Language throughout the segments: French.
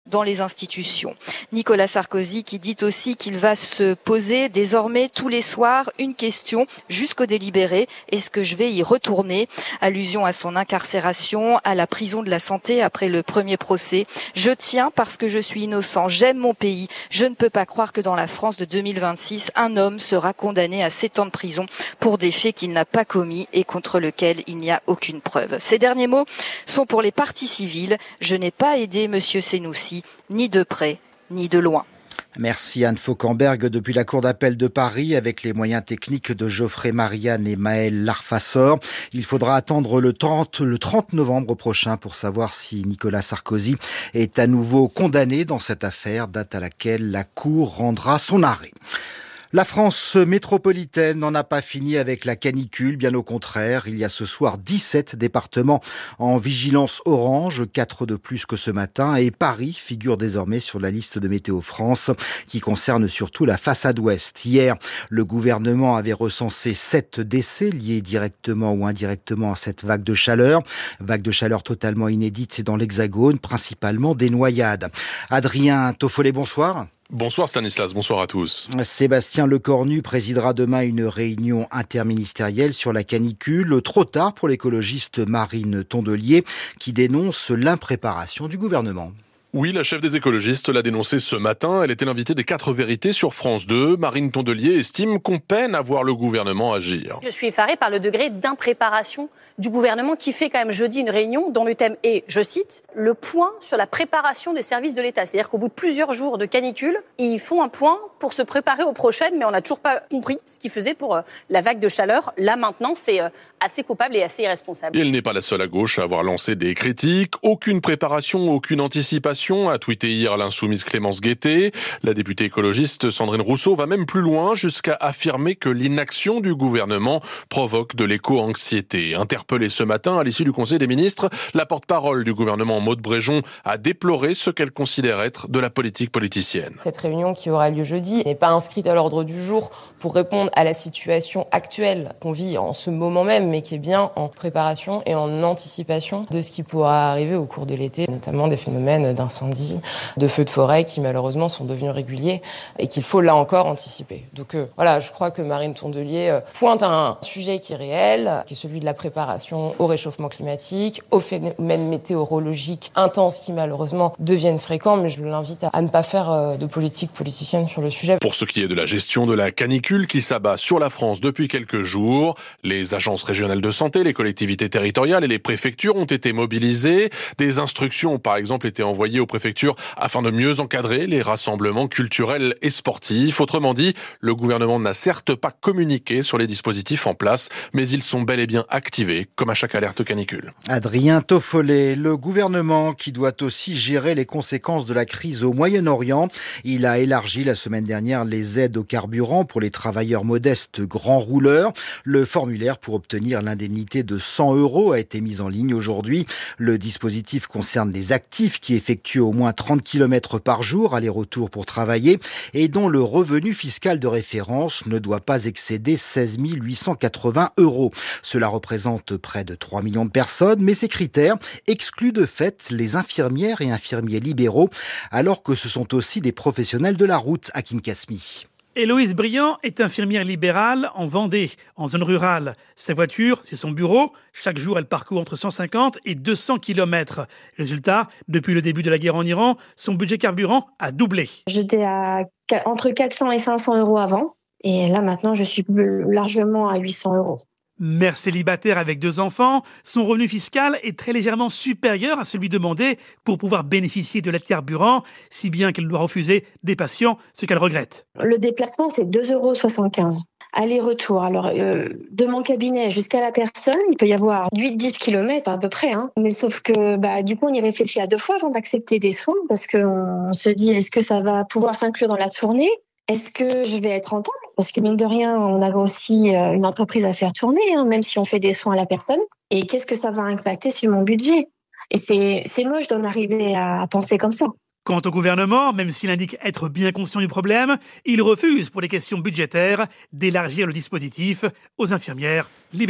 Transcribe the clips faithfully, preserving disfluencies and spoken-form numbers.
dans les institutions. Nicolas Sarkozy qui dit aussi qu'il va se poser désormais tous les soirs une question jusqu'au délibéré. Est-ce que je vais y retourner? Allusion à son incarcération à la prison de la Santé après le premier procès. Je tiens parce que je suis innocent. J'aime mon pays. Je ne peux pas croire que dans la France de deux mille vingt-six, un homme sera condamné à sept ans de prison pour des faits qu'il n'a pas commis et contre lesquels il n'y a aucune preuve. Ces derniers mots sont pour les parties civiles. Je n'ai pas aidé Monsieur Senoussi, ni de près, ni de loin. Merci Anne Fauquemberg depuis la Cour d'appel de Paris avec les moyens techniques de Geoffrey Marianne et Maël Larfassor. Il faudra attendre le trente, le trente novembre prochain pour savoir si Nicolas Sarkozy est à nouveau condamné dans cette affaire, date à laquelle la Cour rendra son arrêt. La France métropolitaine n'en a pas fini avec la canicule, bien au contraire. Il y a ce soir dix-sept départements en vigilance orange, quatre de plus que ce matin. Et Paris figure désormais sur la liste de Météo France, qui concerne surtout la façade ouest. Hier, le gouvernement avait recensé sept décès liés directement ou indirectement à cette vague de chaleur. Vague de chaleur totalement inédite dans l'Hexagone, principalement des noyades. Adrien Toffolet, bonsoir. Bonsoir Stanislas, bonsoir à tous. Sébastien Lecornu présidera demain une réunion interministérielle sur la canicule. Trop tard pour l'écologiste Marine Tondelier qui dénonce l'impréparation du gouvernement. Oui, la chef des écologistes l'a dénoncé ce matin. Elle était l'invitée des quatre vérités sur France deux. Marine Tondelier estime qu'on peine à voir le gouvernement agir. Je suis effarée par le degré d'impréparation du gouvernement qui fait quand même jeudi une réunion dont le thème est, je cite, le point sur la préparation des services de l'État. C'est-à-dire qu'au bout de plusieurs jours de canicule, ils font un point pour se préparer aux prochaines, mais on n'a toujours pas compris ce qu'ils faisaient pour la vague de chaleur. Là, maintenant, c'est assez coupable et assez irresponsable. Et elle n'est pas la seule à gauche à avoir lancé des critiques. Aucune préparation, aucune anticipation, a tweeté hier l'insoumise Clémence Guettet. La députée écologiste Sandrine Rousseau va même plus loin jusqu'à affirmer que l'inaction du gouvernement provoque de l'éco-anxiété. Interpellée ce matin à l'issue du Conseil des ministres, la porte-parole du gouvernement Maud Bréjon a déploré ce qu'elle considère être de la politique politicienne. Cette réunion qui aura lieu jeudi n'est pas inscrite à l'ordre du jour pour répondre à la situation actuelle qu'on vit en ce moment même, mais qui est bien en préparation et en anticipation de ce qui pourra arriver au cours de l'été, notamment des phénomènes d'incendie, de feux de forêt qui malheureusement sont devenus réguliers et qu'il faut là encore anticiper. Donc euh, voilà, je crois que Marine Tondelier euh, pointe un sujet qui est réel, qui est celui de la préparation au réchauffement climatique, aux phénomènes météorologiques intenses qui malheureusement deviennent fréquents, mais je l'invite à, à ne pas faire euh, de politique politicienne sur le sujet. Pour ce qui est de la gestion de la canicule qui s'abat sur la France depuis quelques jours, les agences régionales de santé, les collectivités territoriales et les préfectures ont été mobilisées. Des instructions ont par exemple été envoyées aux préfectures afin de mieux encadrer les rassemblements culturels et sportifs. Autrement dit, le gouvernement n'a certes pas communiqué sur les dispositifs en place, mais ils sont bel et bien activés, comme à chaque alerte canicule. Adrien Toffolet, le gouvernement qui doit aussi gérer les conséquences de la crise au Moyen-Orient. Il a élargi la semaine dernière les aides au carburant pour les travailleurs modestes grands rouleurs. Le formulaire pour obtenir l'indemnité de cent euros a été mis en ligne aujourd'hui. Le dispositif concerne les actifs qui effectuent au moins trente kilomètres par jour aller-retour pour travailler et dont le revenu fiscal de référence ne doit pas excéder seize mille huit cent quatre-vingts euros. Cela représente près de trois millions de personnes, mais ces critères excluent de fait les infirmières et infirmiers libéraux, alors que ce sont aussi des professionnels de la route, Hakim Kasmi. Héloïse Briand est infirmière libérale en Vendée, en zone rurale. Sa voiture, c'est son bureau. Chaque jour, elle parcourt entre cent cinquante et deux cents kilomètres. Résultat, depuis le début de la guerre en Iran, son budget carburant a doublé. J'étais à entre quatre cents et cinq cents euros avant. Et là, maintenant, je suis largement à huit cents euros. Mère célibataire avec deux enfants, son revenu fiscal est très légèrement supérieur à celui demandé pour pouvoir bénéficier de l'aide carburant, si bien qu'elle doit refuser des patients, ce qu'elle regrette. Le déplacement, c'est deux euros soixante-quinze. Aller-retour. Alors, euh, de mon cabinet jusqu'à la personne, il peut y avoir huit à dix kilomètres à peu près. Hein. Mais sauf que bah, du coup, on y réfléchit à deux fois avant d'accepter des soins parce qu'on se dit, est-ce que ça va pouvoir s'inclure dans la tournée ? Est-ce que je vais être rentable ? Parce que mine de rien, on a aussi une entreprise à faire tourner, hein, même si on fait des soins à la personne. Et qu'est-ce que ça va impacter sur mon budget ? Et c'est, c'est moche d'en arriver à penser comme ça. Quant au gouvernement, même s'il indique être bien conscient du problème, il refuse, pour des questions budgétaires, d'élargir le dispositif aux infirmières libérales.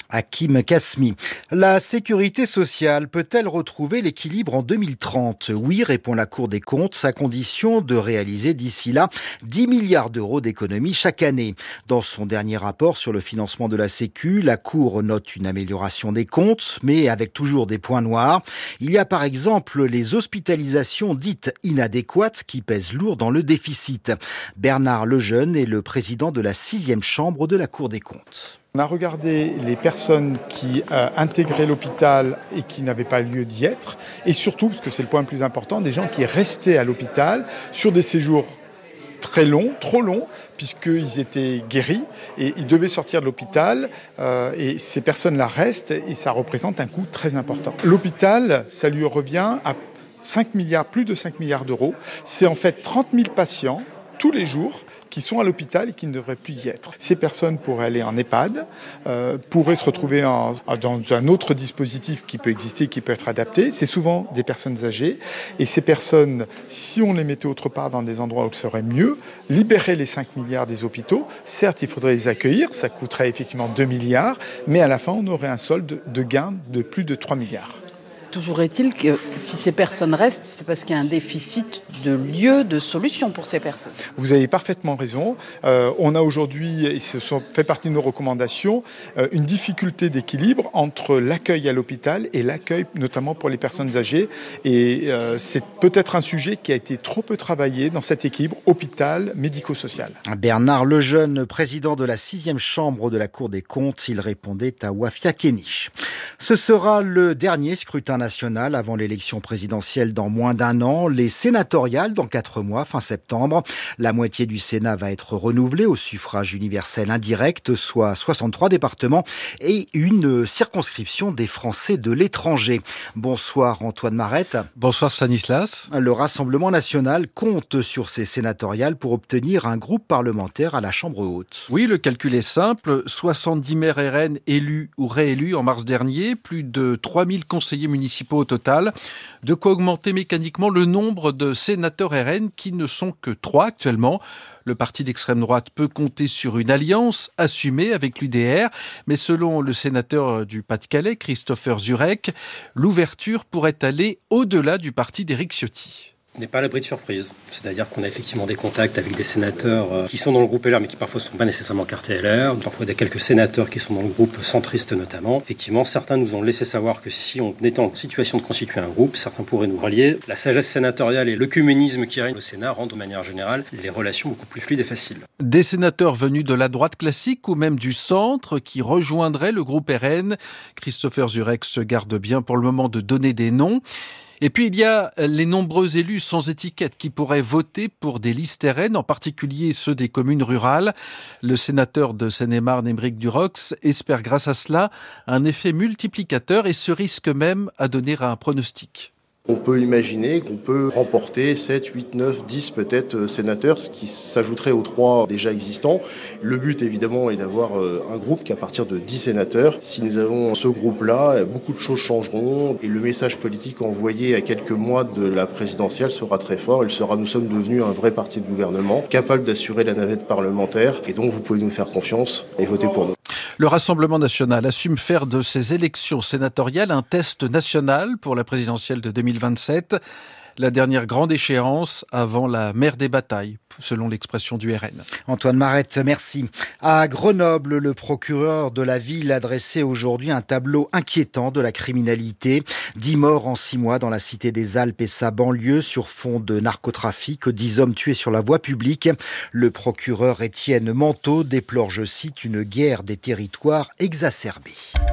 Hakim Kasmi. La sécurité sociale peut-elle retrouver l'équilibre en deux mille trente ? Oui, répond la Cour des comptes, à condition de réaliser d'ici là dix milliards d'euros d'économies chaque année. Dans son dernier rapport sur le financement de la Sécu, la Cour note une amélioration des comptes, mais avec toujours des points noirs. Il y a par exemple les hospitalisations dites inadéquates qui pèsent lourd dans le déficit. Bernard Lejeune est le président de la sixième chambre de la Cour des comptes. On a regardé les personnes qui euh, intégraient l'hôpital et qui n'avaient pas lieu d'y être, et surtout, parce que c'est le point le plus important, des gens qui restaient à l'hôpital sur des séjours très longs, trop longs, puisqu'ils étaient guéris et ils devaient sortir de l'hôpital, euh, et ces personnes-là restent et ça représente un coût très important. L'hôpital, ça lui revient à cinq milliards, plus de cinq milliards d'euros. C'est en fait trente mille patients tous les jours qui sont à l'hôpital et qui ne devraient plus y être. Ces personnes pourraient aller en EHPAD, euh, pourraient se retrouver en, dans un autre dispositif qui peut exister, qui peut être adapté. C'est souvent des personnes âgées. Et ces personnes, si on les mettait autre part dans des endroits où ce serait mieux, libérer les cinq milliards des hôpitaux, certes, il faudrait les accueillir, ça coûterait effectivement deux milliards, mais à la fin, on aurait un solde de gain de plus de trois milliards. Toujours est-il que si ces personnes restent, c'est parce qu'il y a un déficit de lieux, de solutions pour ces personnes. Vous avez parfaitement raison. Euh, on a aujourd'hui, et ce sont, fait partie de nos recommandations, euh, une difficulté d'équilibre entre l'accueil à l'hôpital et l'accueil notamment pour les personnes âgées. Et euh, c'est peut-être un sujet qui a été trop peu travaillé dans cet équilibre hôpital médico-social. Bernard Lejeune, président de la sixième chambre de la Cour des comptes, il répondait à Wafia Kenich. Ce sera le dernier scrutin national avant l'élection présidentielle dans moins d'un an, les sénatoriales dans quatre mois, fin septembre. La moitié du Sénat va être renouvelée au suffrage universel indirect, soit soixante-trois départements et une circonscription des Français de l'étranger. Bonsoir Antoine Marette. Bonsoir Stanislas. Le Rassemblement national compte sur ces sénatoriales pour obtenir un groupe parlementaire à la Chambre haute. Oui, le calcul est simple. soixante-dix maires R N élus ou réélus en mars dernier, plus de trois mille conseillers municipaux au total, de quoi augmenter mécaniquement le nombre de sénateurs R N qui ne sont que trois actuellement. Le parti d'extrême droite peut compter sur une alliance assumée avec l'U D R, mais selon le sénateur du Pas-de-Calais, Christopher Zurek, l'ouverture pourrait aller au-delà du parti d'Éric Ciotti. On n'est pas à l'abri de surprise. C'est-à-dire qu'on a effectivement des contacts avec des sénateurs euh, qui sont dans le groupe L R, mais qui parfois ne sont pas nécessairement cartés L R. Parfois, il y a quelques sénateurs qui sont dans le groupe centriste notamment. Effectivement, certains nous ont laissé savoir que si on était en situation de constituer un groupe, certains pourraient nous rallier. La sagesse sénatoriale et l'œcuménisme qui règne au Sénat rendent de manière générale les relations beaucoup plus fluides et faciles. Des sénateurs venus de la droite classique ou même du centre qui rejoindraient le groupe R N. Christopher Zurek se garde bien pour le moment de donner des noms. Et puis il y a les nombreux élus sans étiquette qui pourraient voter pour des listes R N, en particulier ceux des communes rurales. Le sénateur de Seine-et-Marne, Émeric Durox, espère grâce à cela un effet multiplicateur et se risque même à donner un pronostic. On peut imaginer qu'on peut remporter sept, huit, neuf, dix peut-être sénateurs, ce qui s'ajouterait aux trois déjà existants. Le but évidemment est d'avoir un groupe qui à partir de dix sénateurs. Si nous avons ce groupe-là, beaucoup de choses changeront et le message politique envoyé à quelques mois de la présidentielle sera très fort. Il sera, nous sommes devenus un vrai parti de gouvernement, capable d'assurer la navette parlementaire et donc vous pouvez nous faire confiance et voter pour nous. Le Rassemblement national assume faire de ces élections sénatoriales un test national pour la présidentielle de deux mille vingt-sept, la dernière grande échéance avant la mère des batailles, selon l'expression du R N. Antoine Marette, merci. À Grenoble, le procureur de la ville a dressé aujourd'hui un tableau inquiétant de la criminalité. Dix morts en six mois dans la Cité des Alpes et sa banlieue sur fond de narcotrafic, dix hommes tués sur la voie publique. Le procureur Étienne Manteau déplore, je cite, une guerre des territoires exacerbée.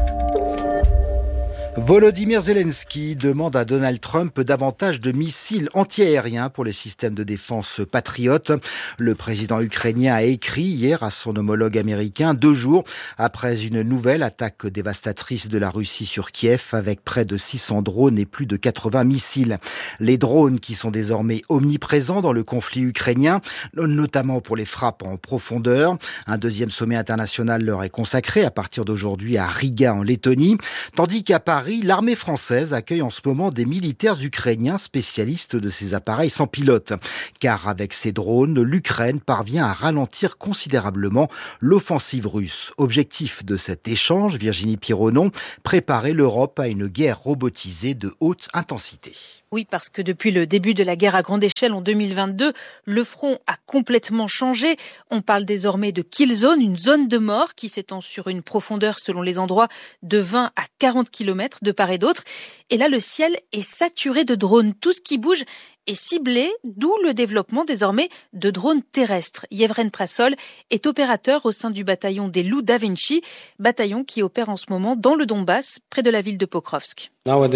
Volodymyr Zelensky demande à Donald Trump davantage de missiles antiaériens pour les systèmes de défense patriotes. Le président ukrainien a écrit hier à son homologue américain, deux jours après une nouvelle attaque dévastatrice de la Russie sur Kiev avec près de six cents drones et plus de quatre-vingts missiles. Les drones qui sont désormais omniprésents dans le conflit ukrainien, notamment pour les frappes en profondeur. Un deuxième sommet international leur est consacré à partir d'aujourd'hui à Riga en Lettonie, tandis qu'à Paris, Paris, l'armée française accueille en ce moment des militaires ukrainiens spécialistes de ces appareils sans pilote. Car avec ces drones, l'Ukraine parvient à ralentir considérablement l'offensive russe. Objectif de cet échange, Virginie Pironon, préparer l'Europe à une guerre robotisée de haute intensité. Oui, parce que depuis le début de la guerre à grande échelle en deux mille vingt-deux, le front a complètement changé. On parle désormais de kill zone, une zone de mort qui s'étend sur une profondeur selon les endroits de vingt à quarante kilomètres de part et d'autre. Et là, le ciel est saturé de drones. Tout ce qui bouge est ciblé, d'où le développement désormais de drones terrestres. Yevren Prasol est opérateur au sein du bataillon des Loups Da Vinci, bataillon qui opère en ce moment dans le Donbass, près de la ville de Pokrovsk.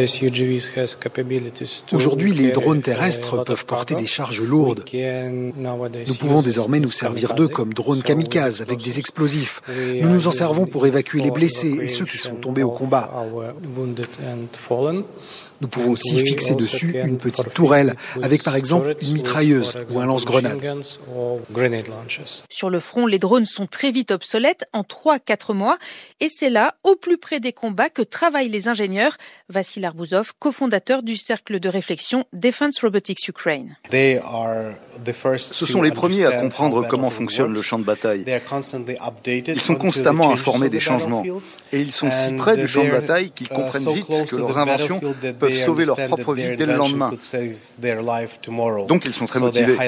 Aujourd'hui, les drones terrestres peuvent porter des charges lourdes. Nous pouvons désormais nous servir d'eux comme drones kamikazes avec des explosifs. Nous nous en servons pour évacuer les blessés et ceux qui sont tombés au combat. Nous pouvons aussi fixer dessus une petite tourelle avec par exemple une mitrailleuse ou un lance-grenade. Sur le front, les drones sont très vite obsolètes en trois à quatre mois et c'est là, au plus près des combats, que travaillent les ingénieurs. Vassil Arbouzov, cofondateur du cercle de réflexion Defense Robotics Ukraine. Ce sont les premiers à comprendre comment fonctionne le champ de bataille. Ils sont constamment informés des changements et ils sont si près du champ de bataille qu'ils comprennent vite que leurs inventions peuvent sauver leur propre vie dès le lendemain. Donc ils sont très motivés.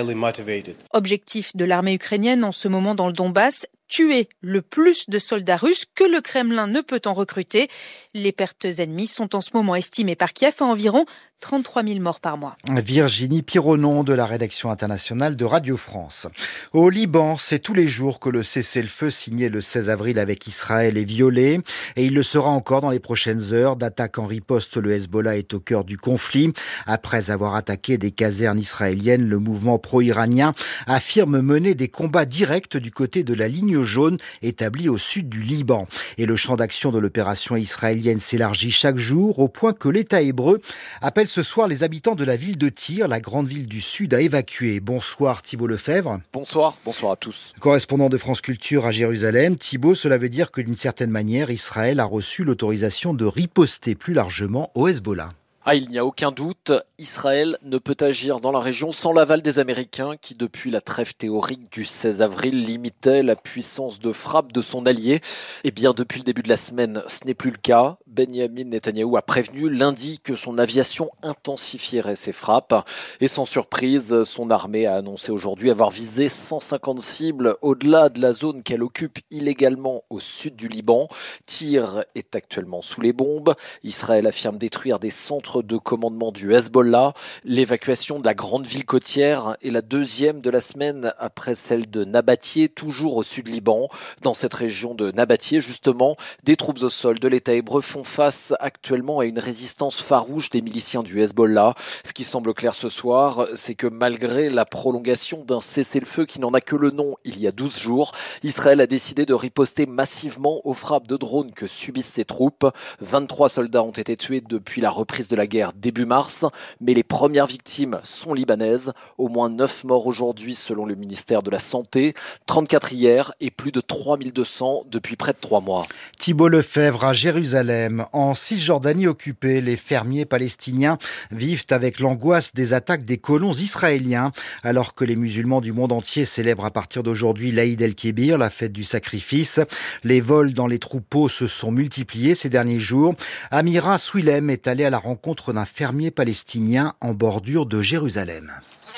Objectif de l'armée ukrainienne en ce moment dans le Donbass, tuer le plus de soldats russes que le Kremlin ne peut en recruter. Les pertes ennemies sont en ce moment estimées par Kiev à environ trente-trois mille morts par mois. Virginie Pironon de la rédaction internationale de Radio France. Au Liban, c'est tous les jours que le cessez-le-feu signé le seize avril avec Israël est violé et il le sera encore dans les prochaines heures. D'attaque en riposte, le Hezbollah est au cœur du conflit. Après avoir attaqué des casernes israéliennes, le mouvement pro-iranien affirme mener des combats directs du côté de la ligne jaune établie au sud du Liban. Et le champ d'action de l'opération israélienne s'élargit chaque jour au point que l'État hébreu appelle ce soir les habitants de la ville de Tyr, la grande ville du sud, à évacuer. Bonsoir Thibault Lefebvre. Bonsoir, bonsoir à tous. Correspondant de France Culture à Jérusalem, Thibault, cela veut dire que d'une certaine manière, Israël a reçu l'autorisation de riposter plus largement au Hezbollah. Ah, il n'y a aucun doute, Israël ne peut agir dans la région sans l'aval des Américains qui, depuis la trêve théorique du seize avril, limitaient la puissance de frappe de son allié. Eh bien, depuis le début de la semaine, ce n'est plus le cas. Benyamin Netanyahou a prévenu lundi que son aviation intensifierait ses frappes. Et sans surprise, son armée a annoncé aujourd'hui avoir visé cent cinquante cibles au-delà de la zone qu'elle occupe illégalement au sud du Liban. Tyr est actuellement sous les bombes. Israël affirme détruire des centres de commandement du Hezbollah. L'évacuation de la grande ville côtière est la deuxième de la semaine après celle de Nabatieh, toujours au sud Liban. Dans cette région de Nabatieh, justement, des troupes au sol de l'État hébreu font face actuellement à une résistance farouche des miliciens du Hezbollah. Ce qui semble clair ce soir, c'est que malgré la prolongation d'un cessez-le-feu qui n'en a que le nom il y a douze jours, Israël a décidé de riposter massivement aux frappes de drones que subissent ses troupes. vingt-trois soldats ont été tués depuis la reprise de la guerre début mars, mais les premières victimes sont libanaises. Au moins neuf morts aujourd'hui selon le ministère de la Santé, trente-quatre hier et plus de trois mille deux cents depuis près de trois mois. Thibault Lefebvre à Jérusalem. En Cisjordanie occupée, les fermiers palestiniens vivent avec l'angoisse des attaques des colons israéliens, alors que les musulmans du monde entier célèbrent à partir d'aujourd'hui l'Aïd el-Kébir, la fête du sacrifice. Les vols dans les troupeaux se sont multipliés ces derniers jours. Amira Swilem est allée à la rencontre d'un fermier palestinien en bordure de Jérusalem.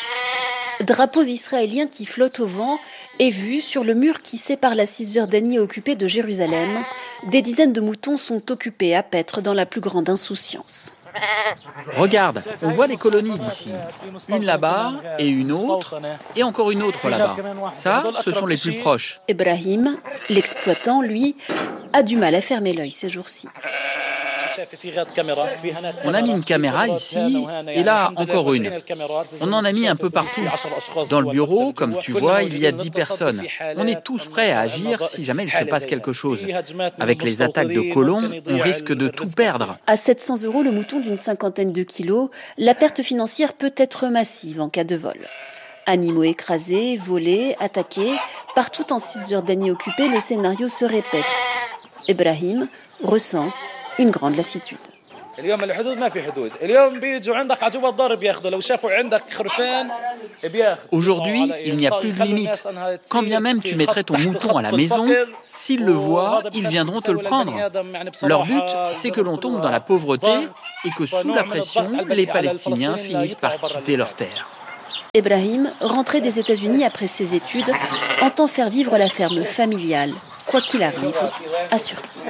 Drapeaux israéliens qui flottent au vent et vus sur le mur qui sépare la Cisjordanie occupée de Jérusalem, des dizaines de moutons sont occupés à paître dans la plus grande insouciance. Regarde, on voit les colonies d'ici. Une là-bas et une autre et encore une autre là-bas. Ça, ce sont les plus proches. Ibrahim, l'exploitant, lui, a du mal à fermer l'œil ces jours-ci. On a mis une caméra ici et là encore une. On en a mis un peu partout. Dans le bureau, comme tu vois, il y a dix personnes. On est tous prêts à agir si jamais il se passe quelque chose. Avec les attaques de colons, on risque de tout perdre. À sept cents euros le mouton d'une cinquantaine de kilos, la perte financière peut être massive en cas de vol. Animaux écrasés, volés, attaqués, partout en Cisjordanie occupée, le scénario se répète. Ibrahim ressent une grande lassitude. Aujourd'hui, il n'y a plus de limite. Quand bien même tu mettrais ton mouton à la maison, s'ils le voient, ils viendront te le prendre. Leur but, c'est que l'on tombe dans la pauvreté et que sous la pression, les Palestiniens finissent par quitter leur terre. Ibrahim, rentré des États-Unis après ses études, entend faire vivre la ferme familiale, quoi qu'il arrive, assure-t-il.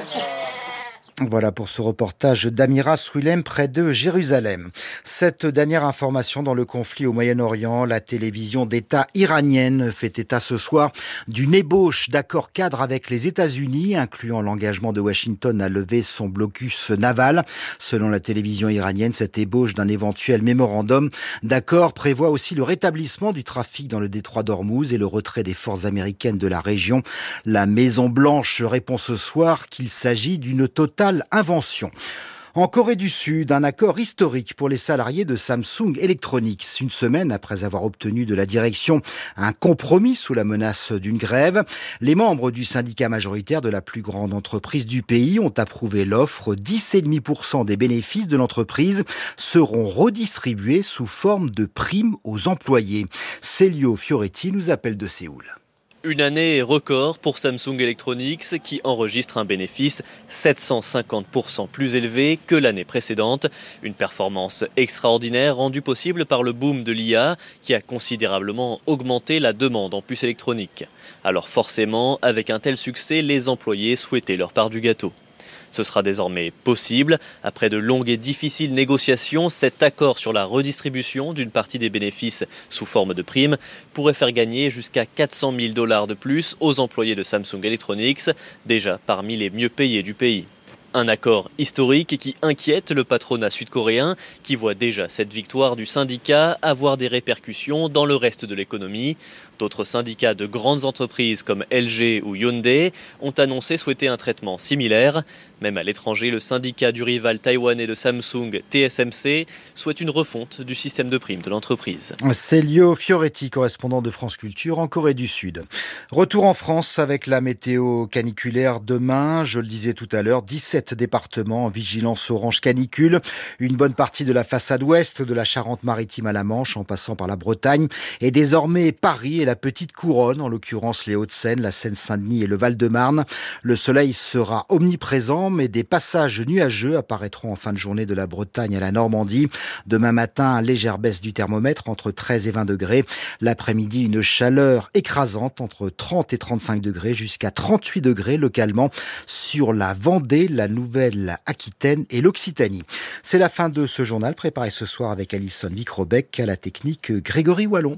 Voilà pour ce reportage d'Amira Swilem près de Jérusalem. Cette dernière information dans le conflit au Moyen-Orient, la télévision d'État iranienne fait état ce soir d'une ébauche d'accord cadre avec les États-Unis, incluant l'engagement de Washington à lever son blocus naval. Selon la télévision iranienne, cette ébauche d'un éventuel mémorandum d'accord prévoit aussi le rétablissement du trafic dans le détroit d'Ormuz et le retrait des forces américaines de la région. La Maison-Blanche répond ce soir qu'il s'agit d'une totale invention. En Corée du Sud, un accord historique pour les salariés de Samsung Electronics. Une semaine après avoir obtenu de la direction un compromis sous la menace d'une grève, les membres du syndicat majoritaire de la plus grande entreprise du pays ont approuvé l'offre. dix virgule cinq pour cent des bénéfices de l'entreprise seront redistribués sous forme de primes aux employés. Celio Fioretti nous appelle de Séoul. Une année record pour Samsung Electronics qui enregistre un bénéfice sept cent cinquante pour cent plus élevé que l'année précédente. Une performance extraordinaire rendue possible par le boom de l'I A qui a considérablement augmenté la demande en puces électroniques. Alors forcément, avec un tel succès, les employés souhaitaient leur part du gâteau. Ce sera désormais possible. Après de longues et difficiles négociations, cet accord sur la redistribution d'une partie des bénéfices sous forme de primes pourrait faire gagner jusqu'à quatre cent mille dollars de plus aux employés de Samsung Electronics, déjà parmi les mieux payés du pays. Un accord historique qui inquiète le patronat sud-coréen qui voit déjà cette victoire du syndicat avoir des répercussions dans le reste de l'économie. D'autres syndicats de grandes entreprises comme L G ou Hyundai ont annoncé souhaiter un traitement similaire. Même à l'étranger, le syndicat du rival taïwanais de Samsung, T S M C, souhaite une refonte du système de primes de l'entreprise. Celio Fioretti, correspondant de France Culture en Corée du Sud. Retour en France avec la météo caniculaire demain. Je le disais tout à l'heure, dix-sept départements en vigilance orange canicule. Une bonne partie de la façade ouest de la Charente-Maritime à la Manche, en passant par la Bretagne, et désormais Paris et la Petite Couronne, en l'occurrence les Hauts-de-Seine, la Seine-Saint-Denis et le Val-de-Marne. Le soleil sera omniprésent, mais des passages nuageux apparaîtront en fin de journée de la Bretagne à la Normandie. Demain matin, légère baisse du thermomètre entre treize et vingt degrés. L'après-midi, une chaleur écrasante entre trente et trente-cinq degrés jusqu'à trente-huit degrés localement sur la Vendée, la Nouvelle-Aquitaine et l'Occitanie. C'est la fin de ce journal préparé ce soir avec Alison Vicrobec, à la technique Grégory Wallon.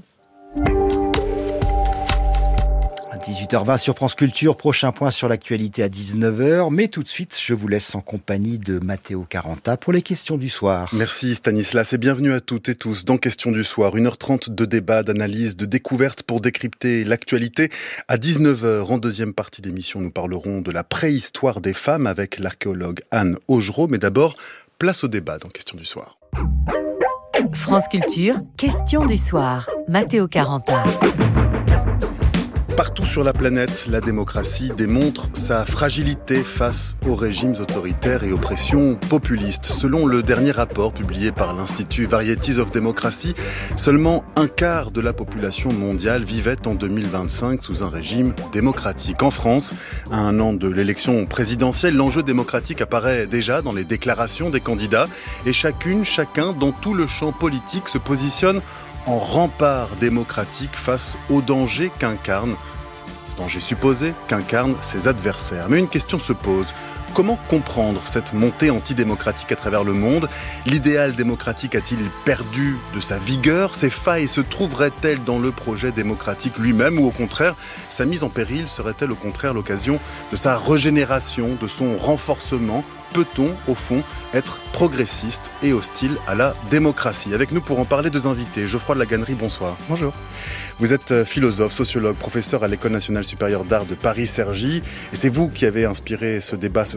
dix-huit heures vingt sur France Culture, prochain point sur l'actualité à dix-neuf heures. Mais tout de suite, je vous laisse en compagnie de Matteo Caranta pour les questions du soir. Merci Stanislas et bienvenue à toutes et tous dans Questions du soir. une heure trente de débat, d'analyse, de découverte pour décrypter l'actualité. À dix-neuf heures, en deuxième partie d'émission, nous parlerons de la préhistoire des femmes avec l'archéologue Anne Augereau. Mais d'abord, place au débat dans Questions du soir. France Culture, Questions du soir. Matteo Caranta. Partout sur la planète, la démocratie démontre sa fragilité face aux régimes autoritaires et aux pressions populistes. Selon le dernier rapport publié par l'Institut Varieties of Democracy, seulement un quart de la population mondiale vivait en deux mille vingt-cinq sous un régime démocratique. En France, à un an de l'élection présidentielle, l'enjeu démocratique apparaît déjà dans les déclarations des candidats et chacune, chacun, dans tout le champ politique, se positionne en rempart démocratique face aux dangers qu'incarnent, dangers supposés qu'incarnent ses adversaires. Mais une question se pose. Comment comprendre cette montée antidémocratique à travers le monde ? L'idéal démocratique a-t-il perdu de sa vigueur ? Ses failles se trouveraient-elles dans le projet démocratique lui-même ? Ou au contraire, sa mise en péril serait-elle au contraire l'occasion de sa régénération, de son renforcement ? Peut-on, au fond, être progressiste et hostile à la démocratie ? Avec nous pour en parler, deux invités. Geoffroy de la Gannerie, bonsoir. Bonjour. Vous êtes philosophe, sociologue, professeur à l'École nationale supérieure d'art de Paris-Cergy. Et c'est vous qui avez inspiré ce débat ce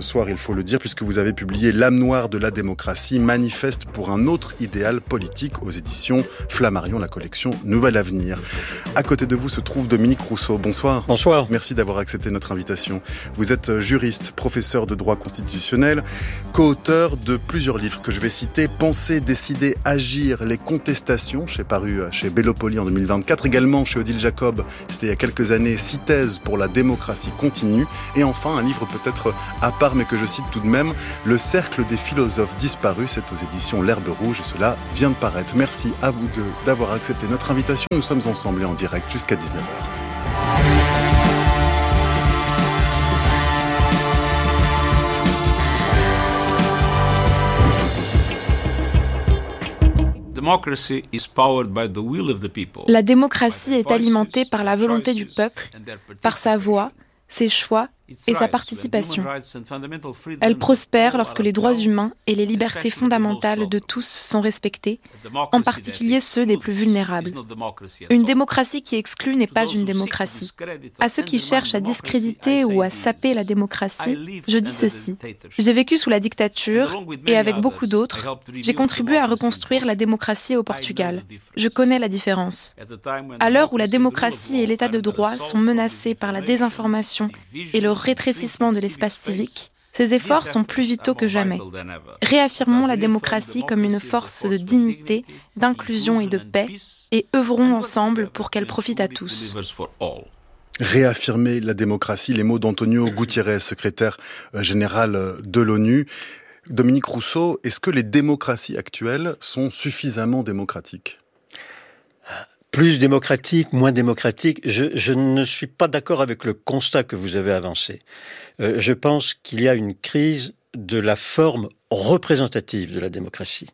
soir, il faut le dire, puisque vous avez publié L'âme noire de la démocratie, manifeste pour un autre idéal politique aux éditions Flammarion, la collection Nouvel Avenir. À côté de vous se trouve Dominique Rousseau. Bonsoir. Bonsoir. Merci d'avoir accepté notre invitation. Vous êtes juriste, professeur de droit constitutionnel, co-auteur de plusieurs livres que je vais citer. Penser, décider, agir, les contestations, chez paru chez Bellopoli en deux mille vingt-quatre, également chez Odile Jacob, c'était il y a quelques années, Six thèses pour la démocratie continue. Et enfin, un livre peut-être à part, mais que je cite tout de même, Le cercle des philosophes disparus, c'est aux éditions L'Herbe Rouge, et cela vient de paraître. Merci à vous deux d'avoir accepté notre invitation. Nous sommes ensemble et en direct jusqu'à dix-neuf heures. La démocratie est alimentée par la volonté du peuple, par sa voix, ses choix et sa participation. Elle prospère lorsque les droits humains et les libertés fondamentales de tous sont respectés, en particulier ceux des plus vulnérables. Une démocratie qui exclut n'est pas une démocratie. À ceux qui cherchent à discréditer ou à saper la démocratie, je dis ceci. J'ai vécu sous la dictature et avec beaucoup d'autres, j'ai contribué à reconstruire la démocratie au Portugal. Je connais la différence. À l'heure où la démocratie et l'état de droit sont menacés par la désinformation et le rétrécissement de l'espace civique, ces efforts sont plus vitaux que jamais. Réaffirmons la démocratie comme une force de dignité, d'inclusion et de paix, et œuvrons ensemble pour qu'elle profite à tous. Réaffirmer la démocratie, les mots d'Antonio Guterres, secrétaire général de l'ONU. Dominique Rousseau, est-ce que les démocraties actuelles sont suffisamment démocratiques ? Plus démocratique, moins démocratique, je, je ne suis pas d'accord avec le constat que vous avez avancé. Euh, je pense qu'il y a une crise de la forme représentative de la démocratie,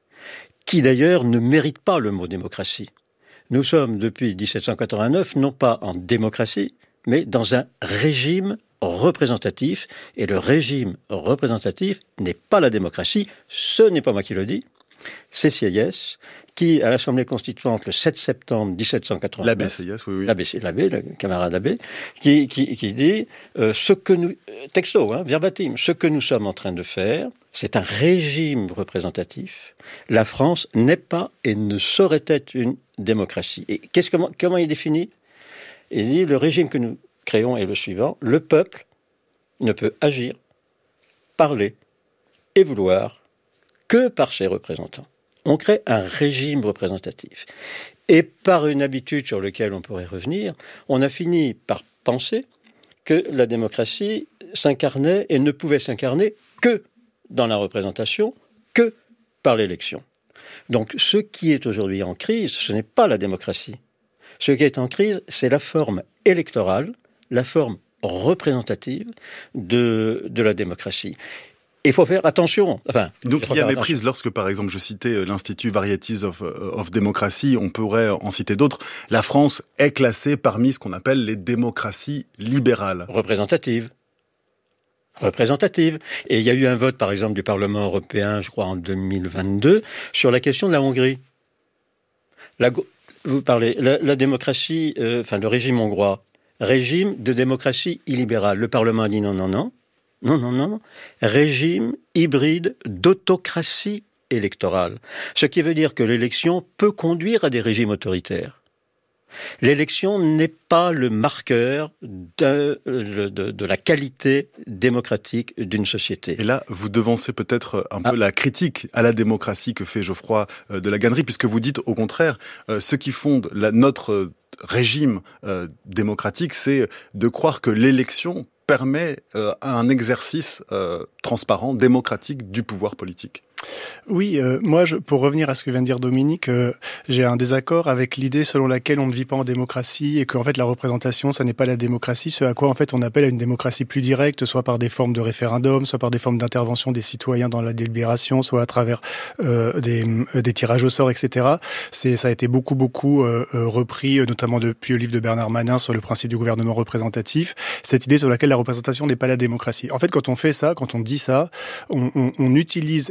qui d'ailleurs ne mérite pas le mot démocratie. Nous sommes depuis dix-sept cent quatre-vingt-neuf non pas en démocratie, mais dans un régime représentatif, et le régime représentatif n'est pas la démocratie, ce n'est pas moi qui le dis, c'est Sieyès, qui, à l'Assemblée constituante, le sept septembre dix-sept cent quatre-vingt-neuf... L'abbé Sieyès, oui, oui. L'abbé, l'abbé, le camarade abbé, qui, qui, qui dit, euh, ce que nous... Texto, hein, verbatim, ce que nous sommes en train de faire, c'est un régime représentatif. La France n'est pas et ne saurait être une démocratie. Et qu'est-ce, comment, comment il définit ? Il dit, le régime que nous créons est le suivant, le peuple ne peut agir, parler et vouloir que par ses représentants. On crée un régime représentatif. Et par une habitude sur laquelle on pourrait revenir, on a fini par penser que la démocratie s'incarnait et ne pouvait s'incarner que dans la représentation, que par l'élection. Donc ce qui est aujourd'hui en crise, ce n'est pas la démocratie. Ce qui est en crise, c'est la forme électorale, la forme représentative de, de la démocratie. Il faut faire attention. Enfin, Donc il y a méprise lorsque, par exemple, je citais l'Institut Varieties of, of Democracy, on pourrait en citer d'autres. La France est classée parmi ce qu'on appelle les démocraties libérales. Représentatives. Représentatives. Et il y a eu un vote, par exemple, du Parlement européen, je crois, en deux mille vingt-deux, sur la question de la Hongrie. La, vous parlez, la, la démocratie, euh, enfin le régime hongrois, régime de démocratie illibérale. Le Parlement a dit non, non, non. Non, non, non, non. Régime hybride d'autocratie électorale. Ce qui veut dire que l'élection peut conduire à des régimes autoritaires. L'élection n'est pas le marqueur de, de, de, de la qualité démocratique d'une société. Et là, vous devancez peut-être un peu ah. la critique à la démocratie que fait Geoffroy de La Gannerie, puisque vous dites au contraire, euh, ce qui fonde la, notre régime euh, démocratique, c'est de croire que l'élection permet euh, un exercice euh, transparent, démocratique du pouvoir politique. Oui, euh, moi, je, pour revenir à ce que vient de dire Dominique, euh, j'ai un désaccord avec l'idée selon laquelle on ne vit pas en démocratie et qu'en fait la représentation, ça n'est pas la démocratie, ce à quoi en fait on appelle à une démocratie plus directe, soit par des formes de référendum, soit par des formes d'intervention des citoyens dans la délibération, soit à travers euh, des, euh, des tirages au sort, et cetera. C'est, ça a été beaucoup, beaucoup euh, repris, notamment depuis le livre de Bernard Manin sur le principe du gouvernement représentatif, cette idée sur laquelle la représentation n'est pas la démocratie. En fait, quand on fait ça, quand on dit ça, on, on, on utilise les quatre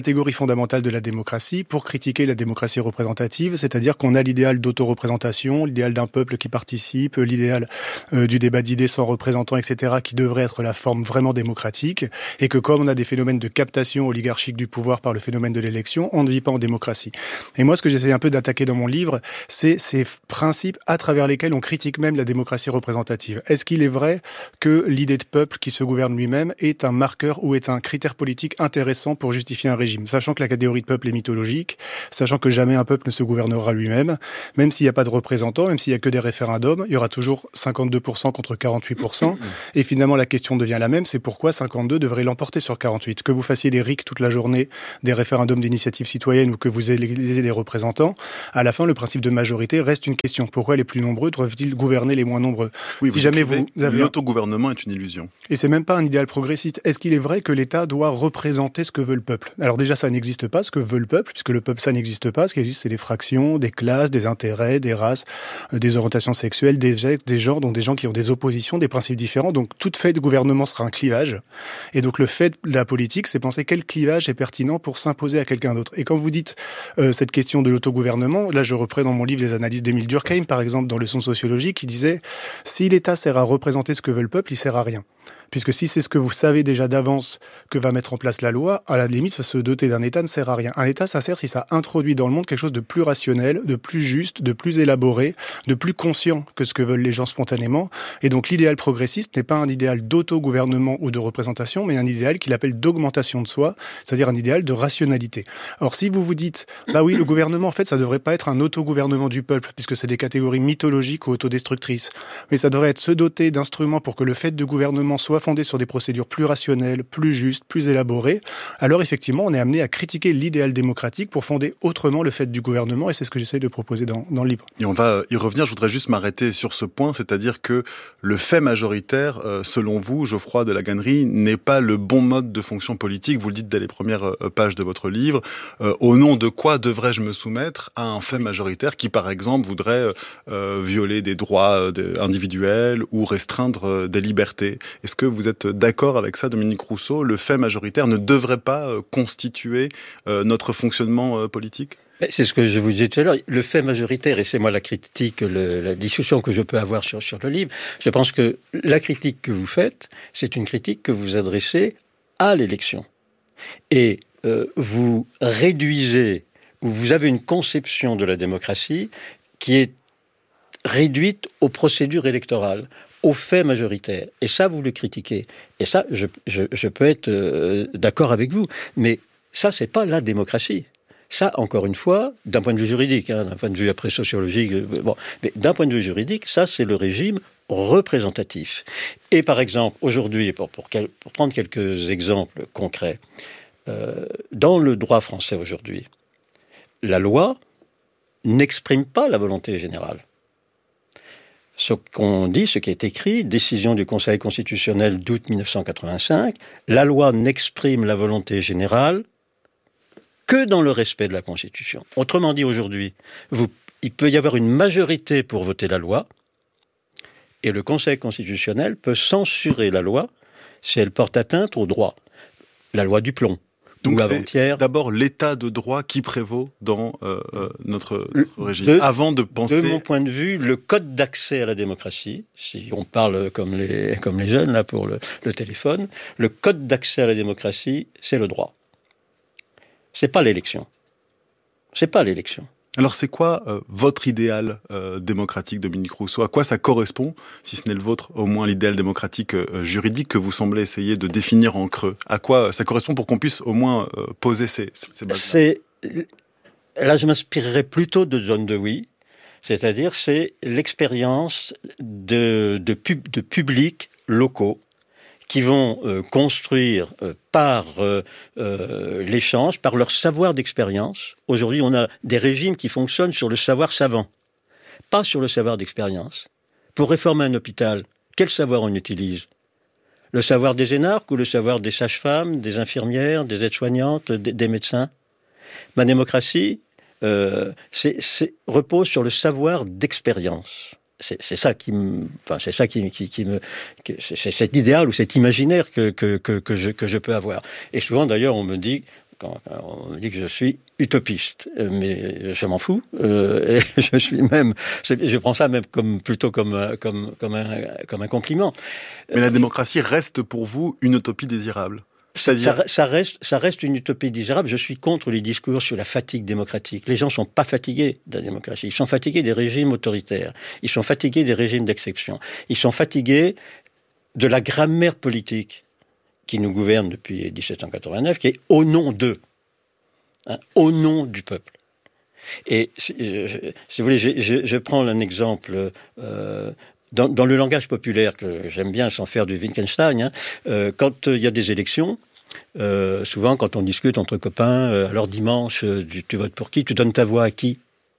catégorie fondamentale de la démocratie pour critiquer la démocratie représentative, c'est-à-dire qu'on a l'idéal d'autoreprésentation, l'idéal d'un peuple qui participe, l'idéal euh, du débat d'idées sans représentants, et cetera, qui devrait être la forme vraiment démocratique, et que comme on a des phénomènes de captation oligarchique du pouvoir par le phénomène de l'élection, on ne vit pas en démocratie. Et moi, ce que j'essaie un peu d'attaquer dans mon livre, c'est ces principes à travers lesquels on critique même la démocratie représentative. Est-ce qu'il est vrai que l'idée de peuple qui se gouverne lui-même est un marqueur ou est un critère politique intéressant pour justifier un régime, sachant que la catégorie de peuple est mythologique, sachant que jamais un peuple ne se gouvernera lui-même, même s'il n'y a pas de représentants, même s'il n'y a que des référendums, il y aura toujours cinquante-deux pour cent contre quarante-huit pour cent, et finalement la question devient la même, c'est pourquoi cinquante-deux devrait l'emporter sur quarante-huit. Que vous fassiez des R I C toute la journée, des référendums d'initiative citoyenne ou que vous élisez des représentants, à la fin le principe de majorité reste une question. Pourquoi les plus nombreux doivent-ils gouverner les moins nombreux? Oui, si vous jamais vous avez... L'autogouvernement est une illusion. Et c'est même pas un idéal progressiste. Est-ce qu'il est vrai que l'État doit représenter ce que veut le peuple? Alors déjà, ça n'existe pas, ce que veut le peuple, puisque le peuple, ça n'existe pas. Ce qui existe, c'est des fractions, des classes, des intérêts, des races, euh, des orientations sexuelles, des, des genres, donc des gens qui ont des oppositions, des principes différents. Donc tout fait de gouvernement sera un clivage. Et donc le fait de la politique, c'est penser quel clivage est pertinent pour s'imposer à quelqu'un d'autre. Et quand vous dites euh, cette question de l'autogouvernement, là je reprends dans mon livre des analyses d'Émile Durkheim, par exemple, dans Leçons de sociologie, qui disait « Si l'État sert à représenter ce que veut le peuple, il sert à rien ». Puisque si c'est ce que vous savez déjà d'avance que va mettre en place la loi, à la limite, se doter d'un État ne sert à rien. Un État, ça sert si ça introduit dans le monde quelque chose de plus rationnel, de plus juste, de plus élaboré, de plus conscient que ce que veulent les gens spontanément. Et donc l'idéal progressiste n'est pas un idéal d'autogouvernement ou de représentation, mais un idéal qu'il appelle d'augmentation de soi, c'est-à-dire un idéal de rationalité. Or, si vous vous dites, bah oui, le gouvernement, en fait, ça devrait pas être un autogouvernement du peuple, puisque c'est des catégories mythologiques ou autodestructrices, mais ça devrait être se doter d'instruments pour que le fait de gouvernement soit fondé sur des procédures plus rationnelles, plus justes, plus élaborées, alors effectivement, on est amené à critiquer l'idéal démocratique pour fonder autrement le fait du gouvernement, et c'est ce que j'essaie de proposer dans, dans le livre. Et on va y revenir, je voudrais juste m'arrêter sur ce point, c'est-à-dire que le fait majoritaire, selon vous, Geoffroy de la Gannerie, n'est pas le bon mode de fonction politique, vous le dites dès les premières pages de votre livre. Euh, au nom de quoi devrais-je me soumettre à un fait majoritaire qui, par exemple, voudrait euh, violer des droits individuels ou restreindre des libertés? Est-ce que vous êtes d'accord avec ça, Dominique Rousseau? Le fait majoritaire ne devrait pas constituer notre fonctionnement politique? C'est ce que je vous disais tout à l'heure. Le fait majoritaire, et c'est moi la critique, le, la discussion que je peux avoir sur, sur le livre, je pense que la critique que vous faites, c'est une critique que vous adressez à l'élection. Et euh, vous réduisez, ou vous avez une conception de la démocratie qui est réduite aux procédures électorales, aux faits majoritaires. Et ça, vous le critiquez. Et ça, je, je, je peux être euh, d'accord avec vous. Mais ça, c'est pas la démocratie. Ça, encore une fois, d'un point de vue juridique, hein, d'un point de vue après sociologique, euh, bon, mais d'un point de vue juridique, ça, c'est le régime représentatif. Et par exemple, aujourd'hui, pour, pour, quel, pour prendre quelques exemples concrets, euh, dans le droit français aujourd'hui, la loi n'exprime pas la volonté générale. Ce qu'on dit, ce qui est écrit, décision du Conseil constitutionnel d'août mille neuf cent quatre-vingt-cinq, la loi n'exprime la volonté générale que dans le respect de la Constitution. Autrement dit, aujourd'hui, vous, il peut y avoir une majorité pour voter la loi, et le Conseil constitutionnel peut censurer la loi si elle porte atteinte au droit. La loi du plomb. Donc c'est d'abord l'état de droit qui prévaut dans euh, notre, notre régime, de, avant de penser... De mon point de vue, le code d'accès à la démocratie, si on parle comme les, comme les jeunes là pour le, le téléphone, le code d'accès à la démocratie, c'est le droit. C'est pas l'élection. C'est pas l'élection. Alors c'est quoi euh, votre idéal euh, démocratique, Dominique Rousseau? À quoi ça correspond, si ce n'est le vôtre, au moins l'idéal démocratique euh, juridique que vous semblez essayer de définir en creux? À quoi ça correspond pour qu'on puisse au moins euh, poser ces, ces bases-là? C'est, là, je m'inspirerais plutôt de John Dewey, c'est-à-dire c'est l'expérience de, de, pub, de publics locaux qui vont euh, construire euh, par euh, euh, l'échange, par leur savoir d'expérience. Aujourd'hui, on a des régimes qui fonctionnent sur le savoir savant, pas sur le savoir d'expérience. Pour réformer un hôpital, quel savoir on utilise? Le savoir des énarques ou le savoir des sages-femmes, des infirmières, des aides-soignantes, des, des médecins? Ma démocratie euh, c'est, c'est, repose sur le savoir d'expérience. C'est, c'est ça qui me, enfin, c'est ça qui, qui, qui me, que, c'est, c'est cet idéal ou cet imaginaire que, que, que, que, je, que je peux avoir. Et souvent, d'ailleurs, on me dit, quand, quand on me dit que je suis utopiste, mais je m'en fous. Euh, et je suis même, je prends ça même comme plutôt comme comme comme un comme un compliment. Mais la démocratie reste pour vous une utopie désirable. C'est-à-dire... Ça, ça, reste, ça reste une utopie désirable. Je suis contre les discours sur la fatigue démocratique. Les gens ne sont pas fatigués de la démocratie. Ils sont fatigués des régimes autoritaires. Ils sont fatigués des régimes d'exception. Ils sont fatigués de la grammaire politique qui nous gouverne depuis dix-sept cent quatre-vingt-neuf, qui est au nom d'eux, hein, au nom du peuple. Et si, je, si vous voulez, je, je, je prends un exemple... Euh, Dans, dans le langage populaire, que j'aime bien sans faire du Wittgenstein, hein, euh, quand il euh, y a des élections, euh, souvent quand on discute entre copains, euh, alors dimanche, euh, tu, tu votes pour qui? Tu donnes ta voix à qui?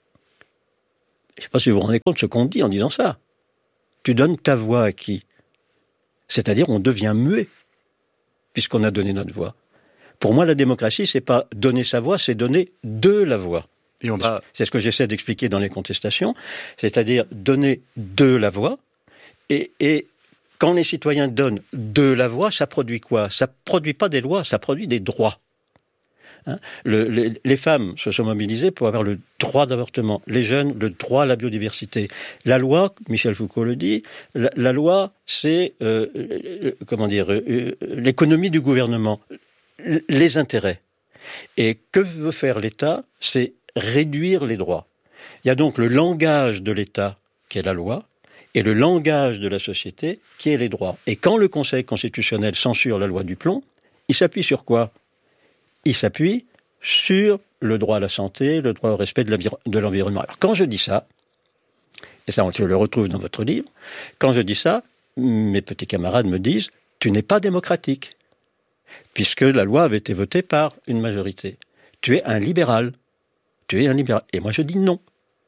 Je ne sais pas si vous vous rendez compte de ce qu'on dit en disant ça. Tu donnes ta voix à qui? C'est-à-dire on devient muet, puisqu'on a donné notre voix. Pour moi, la démocratie, c'est pas donner sa voix, c'est donner de la voix. Et on va... C'est ce que j'essaie d'expliquer dans les contestations, c'est-à-dire donner de la voix, et, et quand les citoyens donnent de la voix, ça produit quoi? Ça ne produit pas des lois, ça produit des droits. Hein, le, les, les femmes se sont mobilisées pour avoir le droit d'avortement, les jeunes, le droit à la biodiversité. La loi, Michel Foucault le dit, la, la loi, c'est euh, euh, comment dire, euh, l'économie du gouvernement, les intérêts. Et que veut faire l'État? C'est réduire les droits. Il y a donc le langage de l'État, qui est la loi, et le langage de la société, qui est les droits. Et quand le Conseil constitutionnel censure la loi du plomb, il s'appuie sur quoi? Il s'appuie sur le droit à la santé, le droit au respect de l'environnement. Alors quand je dis ça, et ça je le retrouve dans votre livre, quand je dis ça, mes petits camarades me disent « tu n'es pas démocratique », puisque la loi avait été votée par une majorité. Tu es un libéral. Tu es un libéral. Et moi, je dis non.